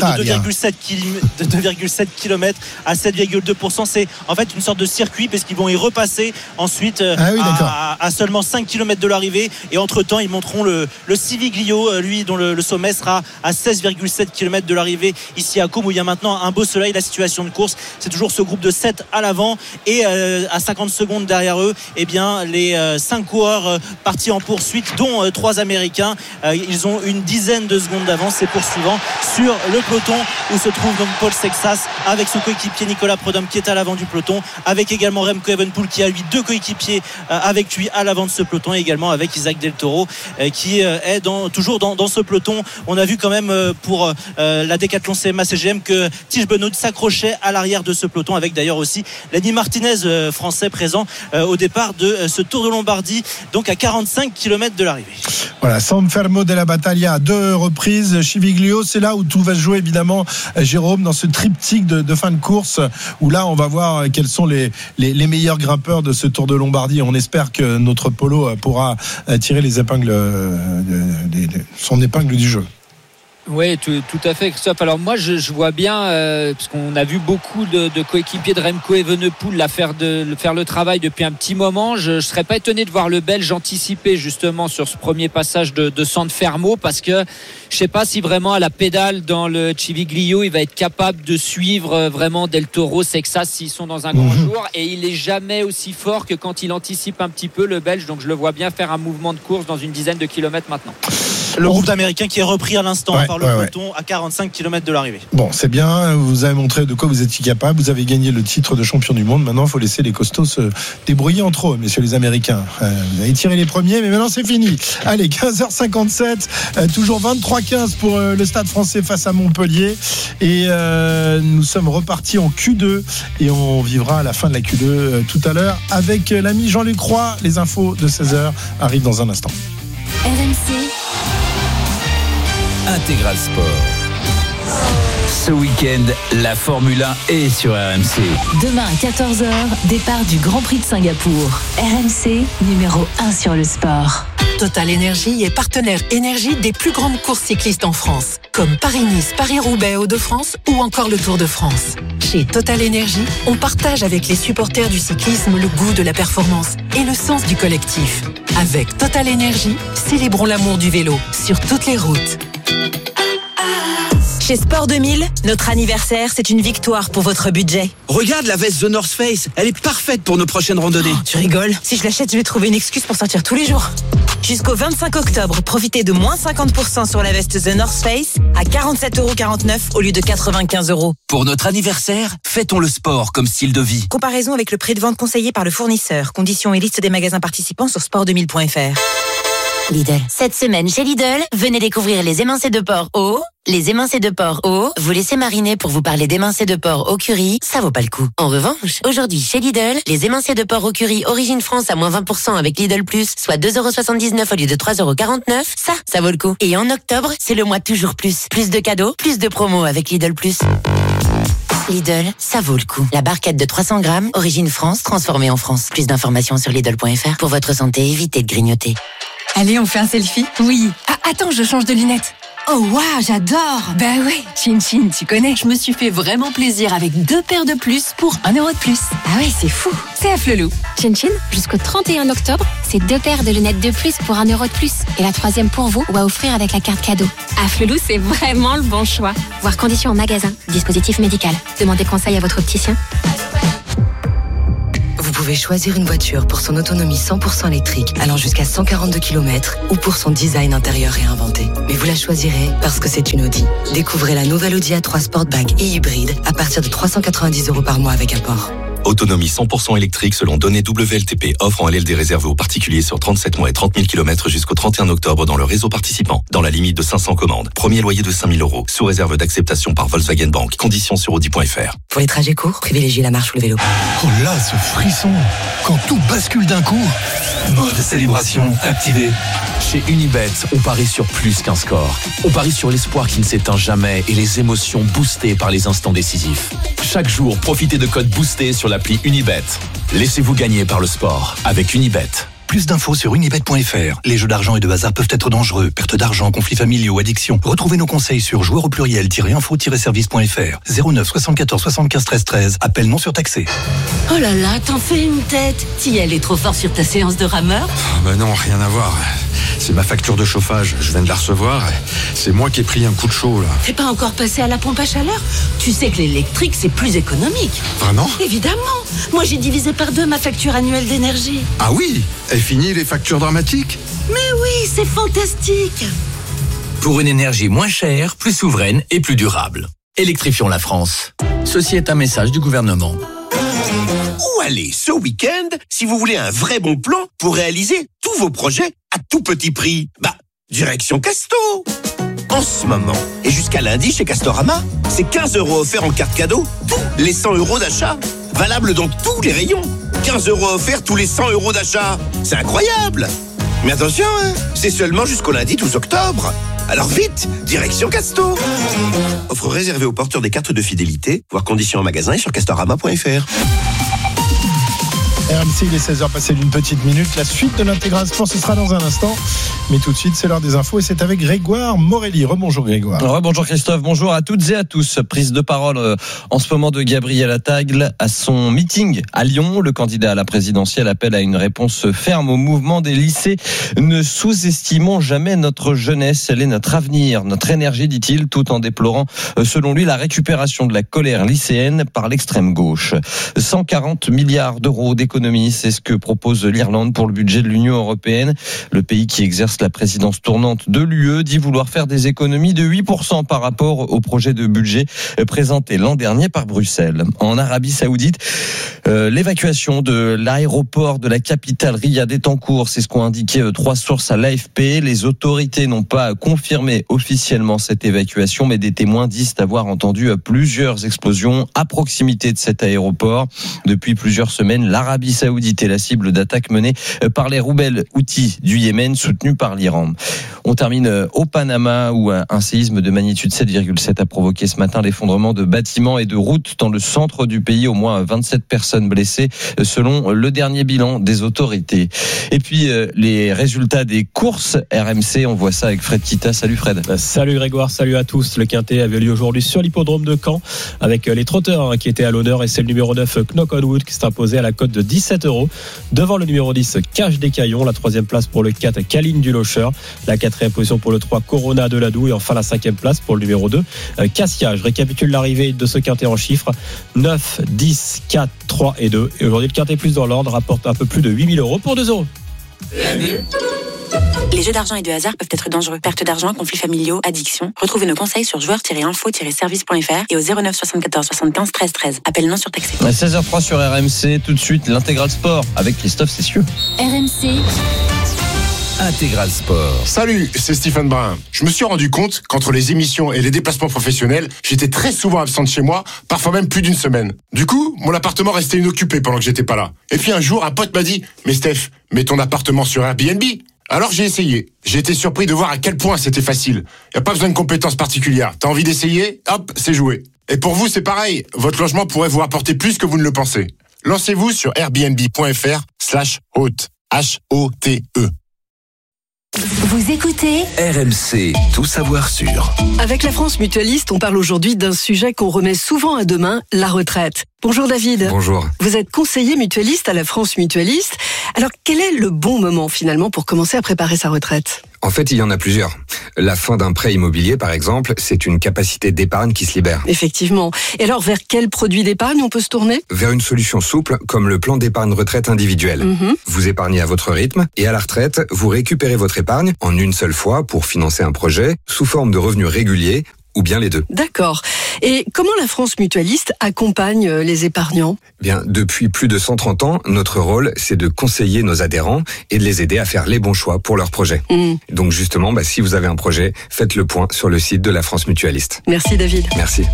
2,7 km à 7,2%. C'est en fait une sorte de circuit parce qu'ils vont y repasser ensuite à seulement 5 km de l'arrivée, et entre-temps ils monteront le Civiglio, lui dont le sommet sera à 16,7 km de l'arrivée ici à Côme, où il y a maintenant un beau soleil. La situation de course, c'est toujours ce groupe de 7 à l'avant, et à 50 secondes derrière eux, eh bien, les 5 coureurs partis en poursuite, dont 3 Américains. Ils ont une dizaine de secondes d'avance, et poursuivants sur le peloton où se trouve donc Paul Sexas avec son coéquipier Nicolas Prudhomme qui est à l'avant du peloton, avec également Remco Evenepoel qui a lui 2 coéquipiers avec lui à l'avant de ce peloton, et également avec Isaac Del Toro qui est toujours dans ce peloton. On a vu quand même pour la Décathlon CMA CGM que Tige Benoît s'accrochait à l'arrière de ce peloton, avec d'ailleurs aussi Lenny Martinez, français, présent au départ de ce Tour de Lombardie, donc à 45 km de l'arrivée. Voilà, San Fermo della Battaglia à 2 reprises. Civiglio, c'est là où tout va se jouer évidemment, Jérôme, dans ce triptyque de fin de course, où là on va voir quels sont les meilleurs grimpeurs de ce Tour de Lombardie. On espère que notre Polo pourra tirer son épingle du jeu. Oui, tout à fait, Christophe. Alors moi, je vois bien, parce qu'on a vu beaucoup de coéquipiers de Remco Evenepoel faire le travail depuis un petit moment. Je ne serais pas étonné de voir le Belge anticiper justement sur ce premier passage de San Fermo, parce que je ne sais pas si vraiment à la pédale dans le Civiglio, il va être capable de suivre vraiment Del Toro, Sexas s'ils sont dans un grand jour. Et il n'est jamais aussi fort que quand il anticipe un petit peu, le Belge. Donc je le vois bien faire un mouvement de course dans une dizaine de kilomètres maintenant. Le groupe d'Américains qui est repris à l'instant par le peloton à 45 km de l'arrivée. Bon, c'est bien, vous avez montré de quoi vous étiez capable, vous avez gagné le titre de champion du monde. Maintenant il faut laisser les costauds se débrouiller entre eux, messieurs les Américains. Vous avez tiré les premiers, mais maintenant c'est fini. Allez, 15h57, toujours 23-15 pour le Stade Français face à Montpellier, et nous sommes repartis en Q2, et on vivra à la fin de la Q2 tout à l'heure avec l'ami Jean-Luc Roy. Les infos de 16h arrivent dans un instant. RMC Intégral Sport. Ce week-end, la Formule 1 est sur RMC. Demain à 14h, départ du Grand Prix de Singapour. RMC, numéro 1 sur le sport. Total Énergie est partenaire énergie des plus grandes courses cyclistes en France, comme Paris-Nice, Paris-Roubaix, Hauts-de-France ou encore le Tour de France. Chez Total Énergie, on partage avec les supporters du cyclisme le goût de la performance et le sens du collectif. Avec Total Énergie, célébrons l'amour du vélo sur toutes les routes. Chez Sport 2000, notre anniversaire, c'est une victoire pour votre budget. Regarde la veste The North Face, elle est parfaite pour nos prochaines randonnées. Oh, tu rigoles. Si je l'achète, je vais trouver une excuse pour sortir tous les jours. Jusqu'au 25 octobre, profitez de moins 50% sur la veste The North Face à 47,49€ au lieu de 95€. Pour notre anniversaire, fêtons le sport comme style de vie. Comparaison avec le prix de vente conseillé par le fournisseur. Conditions et liste des magasins participants sur sport2000.fr. Lidl. Cette semaine chez Lidl, venez découvrir les émincés de porc au. Les émincés de porc au, vous laissez mariner pour vous parler d'émincés de porc au curry, ça vaut pas le coup. En revanche, aujourd'hui chez Lidl, les émincés de porc au curry Origine France à moins 20% avec Lidl Plus, soit 2,79€ au lieu de 3,49€, ça vaut le coup. Et en octobre, c'est le mois toujours plus. Plus de cadeaux, plus de promos avec Lidl Plus. Lidl, ça vaut le coup. La barquette de 300 grammes, Origine France, transformée en France. Plus d'informations sur Lidl.fr. Pour votre santé, évitez de grignoter. Allez, on fait un selfie? Oui. Ah, attends, je change de lunettes. Oh waouh, j'adore. Bah ouais, Chin Chin, tu connais. Je me suis fait vraiment plaisir avec 2 paires de plus pour 1€ de plus. Ah ouais, c'est fou. C'est à Flelou. Chin Chin, jusqu'au 31 octobre, c'est 2 paires de lunettes de plus pour 1€ de plus. Et la 3e pour vous ou à offrir avec la carte cadeau. À Flelou, c'est vraiment le bon choix. Voir conditions en magasin. Dispositif médical. Demandez conseil à votre opticien. Vous pouvez choisir une voiture pour son autonomie 100% électrique allant jusqu'à 142 km ou pour son design intérieur réinventé. Mais vous la choisirez parce que c'est une Audi. Découvrez la nouvelle Audi A3 Sportback et hybride à partir de 390€ par mois avec apport. Autonomie 100% électrique selon données WLTP. Offre en LLD réservée aux particuliers sur 37 mois et 30 000 km jusqu'au 31 octobre dans le réseau participant. Dans la limite de 500 commandes. Premier loyer de 5 000 €. Sous réserve d'acceptation par Volkswagen Bank. Conditions sur Audi.fr. Pour les trajets courts, privilégiez la marche ou le vélo. Oh là, ce frisson! Quand tout bascule d'un coup! Mode célébration activé. Chez Unibet, on parie sur plus qu'un score. On parie sur l'espoir qui ne s'éteint jamais et les émotions boostées par les instants décisifs. Chaque jour, profitez de codes boostés sur l'appli Unibet. Laissez-vous gagner par le sport avec Unibet. Plus d'infos sur unibet.fr. Les jeux d'argent et de hasard peuvent être dangereux. Perte d'argent, conflits familiaux, addiction. Retrouvez nos conseils sur joueurs au pluriel-info-service.fr. 09 74 75 13 13. Appel non surtaxé. Oh là là, t'en fais une tête. Tiel est trop fort sur ta séance de rameur? Bah non, rien à voir. C'est ma facture de chauffage. Je viens de la recevoir. C'est moi qui ai pris un coup de chaud, là. T'es pas encore passé à la pompe à chaleur? Tu sais que l'électrique, c'est plus économique. Vraiment? Évidemment. Moi, j'ai divisé par 2 ma facture annuelle d'énergie. Ah oui? Et fini les factures dramatiques? Mais oui, c'est fantastique. Pour une énergie moins chère, plus souveraine et plus durable. Électrifions la France. Ceci est un message du gouvernement. Où aller ce week-end si vous voulez un vrai bon plan pour réaliser tous vos projets à tout petit prix? Bah, direction Casto. En ce moment, et jusqu'à lundi chez Castorama, c'est 15€ offerts en carte cadeau, tous les 100€ d'achat. Valable dans tous les rayons. 15€ offerts tous les 100€ d'achat. C'est incroyable. Mais attention, hein, c'est seulement jusqu'au lundi 12 octobre. Alors vite, direction Casto. Offre réservée aux porteurs des cartes de fidélité. Voir conditions en magasin et sur castorama.fr. RMC, il est 16h passé d'une petite minute. La suite de l'intégral sport, ce sera dans un instant. Mais tout de suite, c'est l'heure des infos et c'est avec Grégoire Morelli. Rebonjour Grégoire. Rebonjour Christophe, bonjour à toutes et à tous. Prise de parole en ce moment de Gabriel Attal à son meeting à Lyon. Le candidat à la présidentielle appelle à une réponse ferme au mouvement des lycées. Ne sous-estimons jamais notre jeunesse, elle est notre avenir, notre énergie, dit-il, tout en déplorant, selon lui, la récupération de la colère lycéenne par l'extrême gauche. 140 milliards d'euros d'économies, c'est ce que propose l'Irlande pour le budget de l'Union européenne. Le pays qui exerce la présidence tournante de l'UE dit vouloir faire des économies de 8% par rapport au projet de budget présenté l'an dernier par Bruxelles. En Arabie Saoudite, l'évacuation de l'aéroport de la capitale Riyad est en cours. C'est ce qu'ont indiqué 3 sources à l'AFP. Les autorités n'ont pas confirmé officiellement cette évacuation, mais des témoins disent avoir entendu plusieurs explosions à proximité de cet aéroport. Depuis plusieurs semaines, l'Arabie Saoudite est la cible d'attaques menées par les rebelles houthis du Yémen, soutenus par l'Iran. On termine au Panama où un séisme de magnitude 7,7 a provoqué ce matin l'effondrement de bâtiments et de routes dans le centre du pays. Au moins 27 personnes blessées selon le dernier bilan des autorités. Et puis les résultats des courses RMC, on voit ça avec Fred Kita. Salut Fred. Salut Grégoire, salut à tous. Le Quintet avait lieu aujourd'hui sur l'hippodrome de Caen avec les trotteurs qui étaient à l'honneur et c'est le numéro 9 Knock on Wood qui s'est imposé à la cote de 17€ devant le numéro 10 Cache des Caillons. La 3e place pour le 4 Caline du Locher, la 4e position pour le 3 Corona de Ladoux et enfin la 5e place pour le numéro 2 Cassia. Je récapitule l'arrivée de ce Quintet en chiffres: 9, 10, 4, 3 et 2. Et aujourd'hui le Quintet plus dans l'ordre rapporte un peu plus de 8 000 € pour 2€. Les jeux d'argent et de hasard peuvent être dangereux. Perte d'argent, conflits familiaux, addiction. Retrouvez nos conseils sur joueurs-info-service.fr et au 09 74 75 13 13. Appel non surtaxé. 16h03 sur RMC. Tout de suite, l'intégral sport avec Christophe Cessieux. RMC. Intégral Sport. Salut, c'est Stephen Brun. Je me suis rendu compte qu'entre les émissions et les déplacements professionnels, j'étais très souvent absent de chez moi, parfois même plus d'une semaine. Du coup, mon appartement restait inoccupé pendant que j'étais pas là. Et puis un jour, un pote m'a dit « Mais Steph, mets ton appartement sur Airbnb ». Alors j'ai essayé. J'ai été surpris de voir à quel point c'était facile. Y a pas besoin de compétences particulières. T'as envie d'essayer ? Hop, c'est joué. Et pour vous, c'est pareil. Votre logement pourrait vous rapporter plus que vous ne le pensez. Lancez-vous sur airbnb.fr/hôte. H-O-T-E. Vous écoutez RMC, tout savoir sûr. Avec la France Mutualiste, on parle aujourd'hui d'un sujet qu'on remet souvent à demain, la retraite. Bonjour David. Bonjour. Vous êtes conseiller mutualiste à la France Mutualiste. Alors quel est le bon moment finalement pour commencer à préparer sa retraite ? En fait, il y en a plusieurs. La fin d'un prêt immobilier, par exemple, c'est une capacité d'épargne qui se libère. Effectivement. Et alors, vers quel produit d'épargne on peut se tourner ? Vers une solution souple, comme le plan d'épargne retraite individuel. Vous épargnez à votre rythme, et à la retraite, vous récupérez votre épargne en une seule fois pour financer un projet, sous forme de revenus réguliers, ou bien les deux. D'accord. Et comment la France Mutualiste accompagne les épargnants ? Bien, depuis plus de 130 ans, notre rôle, c'est de conseiller nos adhérents et de les aider à faire les bons choix pour leurs projets. Donc justement, si vous avez un projet, faites le point sur le site de la France Mutualiste. Merci David. Merci.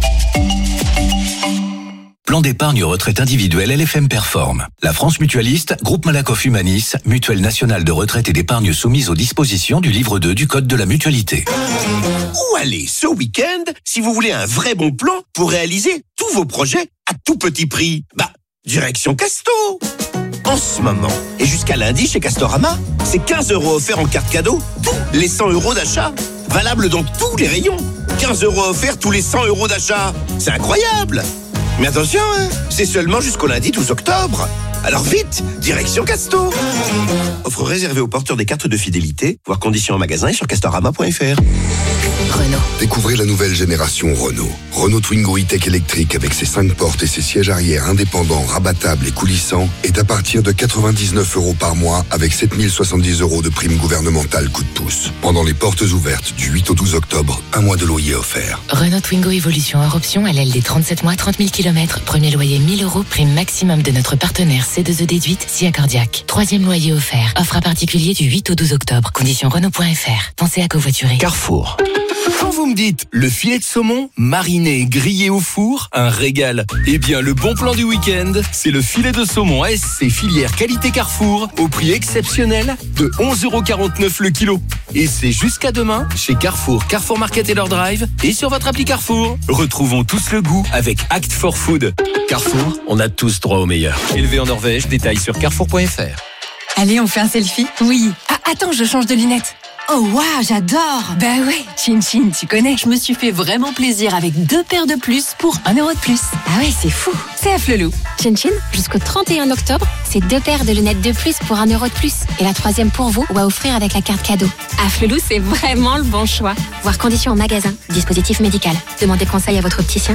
Plan d'épargne retraite individuelle LFM Perform. La France Mutualiste, Groupe Malakoff Humanis, mutuelle nationale de retraite et d'épargne soumise aux dispositions du livre 2 du Code de la mutualité. Où aller ce week-end si vous voulez un vrai bon plan pour réaliser tous vos projets à tout petit prix ? Direction Casto. En ce moment, et jusqu'à lundi chez Castorama, c'est 15 € offerts en carte cadeau, tous les 100 € d'achat. Valable dans tous les rayons. 15 € offerts tous les 100 € d'achat. C'est incroyable. Mais attention, c'est seulement jusqu'au lundi 12 octobre. Alors vite, direction Casto. Offre réservée aux porteurs des cartes de fidélité, voire conditions en magasin et sur castorama.fr. Renault. Découvrez la nouvelle génération Renault. Renault Twingo E-Tech électrique avec ses 5 portes et ses sièges arrière indépendants, rabattables et coulissants est à partir de 99 € par mois avec 7070 € de prime gouvernementale coup de pouce. Pendant les portes ouvertes du 8 au 12 octobre, un mois de loyer offert. Renault Twingo Evolution hors option, LLD 37 mois, 30 000 km. Premier loyer 1000 €, prime maximum de notre partenaire C2E déduite, SIA Cardiaque. Troisième loyer offert. Offre à particulier du 8 au 12 octobre. Conditions Renault.fr. Pensez à covoiturer. Carrefour. Quand vous me dites le filet de saumon, mariné, grillé au four, un régal. Eh bien, le bon plan du week-end, c'est le filet de saumon ASC filière qualité Carrefour au prix exceptionnel de 11,49 € le kilo. Et c'est jusqu'à demain chez Carrefour, Carrefour Market et leur drive et sur votre appli Carrefour. Retrouvons tous le goût avec Act for Food. Carrefour, on a tous droit au meilleur. Élevé en Norvège, détails sur carrefour.fr. Allez, on fait un selfie ? Oui. Ah, attends, je change de lunettes. Oh waouh, j'adore. Bah ouais, Chin Chin, tu connais. Je me suis fait vraiment plaisir avec 2 paires de plus pour 1 € de plus. Ah ouais, c'est fou. C'est Afflelou. Chin Chin, jusqu'au 31 octobre, c'est 2 paires de lunettes de plus pour 1 € de plus. Et la troisième pour vous ou à offrir avec la carte cadeau. Afflelou, c'est vraiment le bon choix. Voir conditions en magasin. Dispositif médical. Demandez conseil à votre opticien.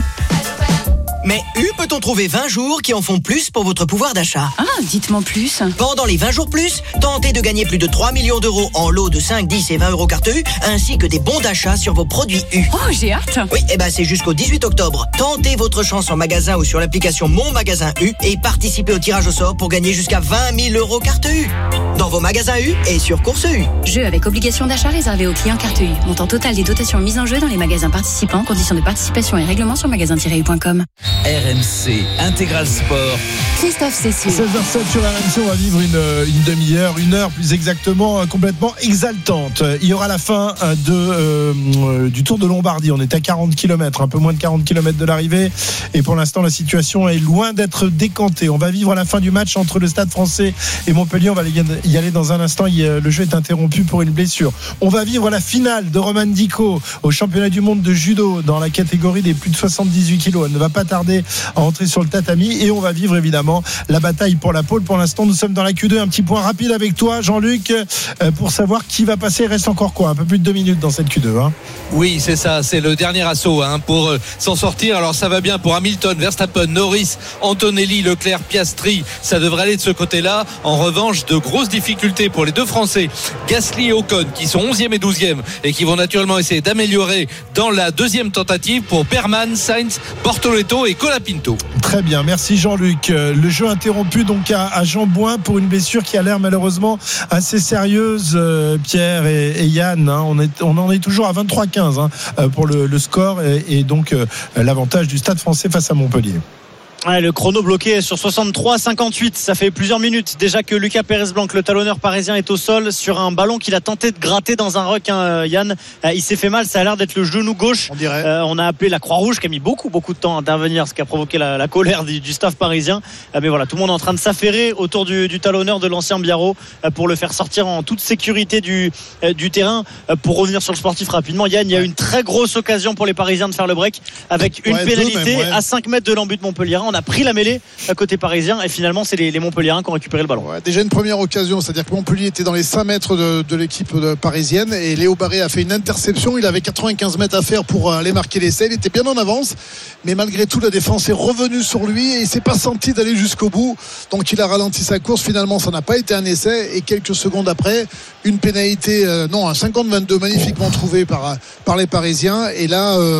Mais peut-on trouver 20 jours qui en font plus pour votre pouvoir d'achat ? Ah, dites-moi plus. Pendant les 20 jours plus, tentez de gagner plus de 3 millions € en lots de 5, 10 et 20 € carte U, ainsi que des bons d'achat sur vos produits U. Oh, j'ai hâte. Oui, c'est jusqu'au 18 octobre. Tentez votre chance en magasin ou sur l'application Mon Magasin U et participez au tirage au sort pour gagner jusqu'à 20 000 € carte U. Dans vos magasins U et sur Course U. Jeu avec obligation d'achat réservé aux clients carte U. Montant total des dotations mises en jeu dans les magasins participants. Conditions de participation et règlements sur magasin-u.com. RMC Intégral Sport. Christophe Cessieux. 16h07 sur RMC, on va vivre une demi-heure, une heure plus exactement, complètement exaltante. Il y aura la fin du Tour de Lombardie. On est à 40 km, un peu moins de 40 km de l'arrivée. Et pour l'instant, la situation est loin d'être décantée. On va vivre la fin du match entre le Stade Français et Montpellier. On va y aller dans un instant. Le jeu est interrompu pour une blessure. On va vivre la finale de Roman Dico au championnat du monde de judo dans la catégorie des plus de 78 kilos. Elle ne va pas tarder tarder à entrer sur le tatami et on va vivre évidemment la bataille pour la pole. Pour l'instant, nous sommes dans la Q2. Un petit point rapide avec toi, Jean-Luc, pour savoir qui va passer. Il reste encore quoi? Un peu plus de 2 minutes dans cette Q2. Hein. Oui, c'est ça. C'est le dernier assaut pour s'en sortir. Alors ça va bien pour Hamilton, Verstappen, Norris, Antonelli, Leclerc, Piastri. Ça devrait aller de ce côté-là. En revanche, de grosses difficultés pour les deux Français, Gasly et Ocon, qui sont 11e et 12e et qui vont naturellement essayer d'améliorer dans la deuxième tentative pour Berman, Sainz, Bortoleto et Colapinto. Très bien, merci Jean-Luc. Le jeu interrompu donc à Jean Bouin pour une blessure qui a l'air malheureusement assez sérieuse, Pierre et Yann. On en est toujours à 23-15 pour le score et donc l'avantage du Stade Français face à Montpellier. Ouais, le chrono bloqué sur 63-58. Ça fait plusieurs minutes déjà que Lucas Pérez-Blanc, le talonneur parisien, est au sol sur un ballon qu'il a tenté de gratter dans un ruck. Yann, il s'est fait mal. Ça a l'air d'être le genou gauche. On dirait. On a appelé la Croix-Rouge qui a mis beaucoup de temps à intervenir, ce qui a provoqué la colère du staff parisien. Mais voilà, tout le monde est en train de s'affairer autour du talonneur de l'ancien Biarro pour le faire sortir en toute sécurité du terrain. Pour revenir sur le sportif rapidement, Yann, il y a une très grosse occasion pour les Parisiens de faire le break avec une pénalité à 5 mètres de l'embut de Montpellier. On a pris la mêlée à côté parisien et finalement c'est les Montpelliérains qui ont récupéré le ballon. Ouais, déjà une première occasion, c'est-à-dire que Montpellier était dans les 5 mètres de l'équipe parisienne et Léo Barré a fait une interception. Il avait 95 mètres à faire pour aller marquer l'essai. Il était bien en avance, mais malgré tout la défense est revenue sur lui et il s'est pas senti d'aller jusqu'au bout. Donc il a ralenti sa course. Finalement ça n'a pas été un essai et quelques secondes après une pénalité, un 50-22 magnifiquement trouvé par les Parisiens et là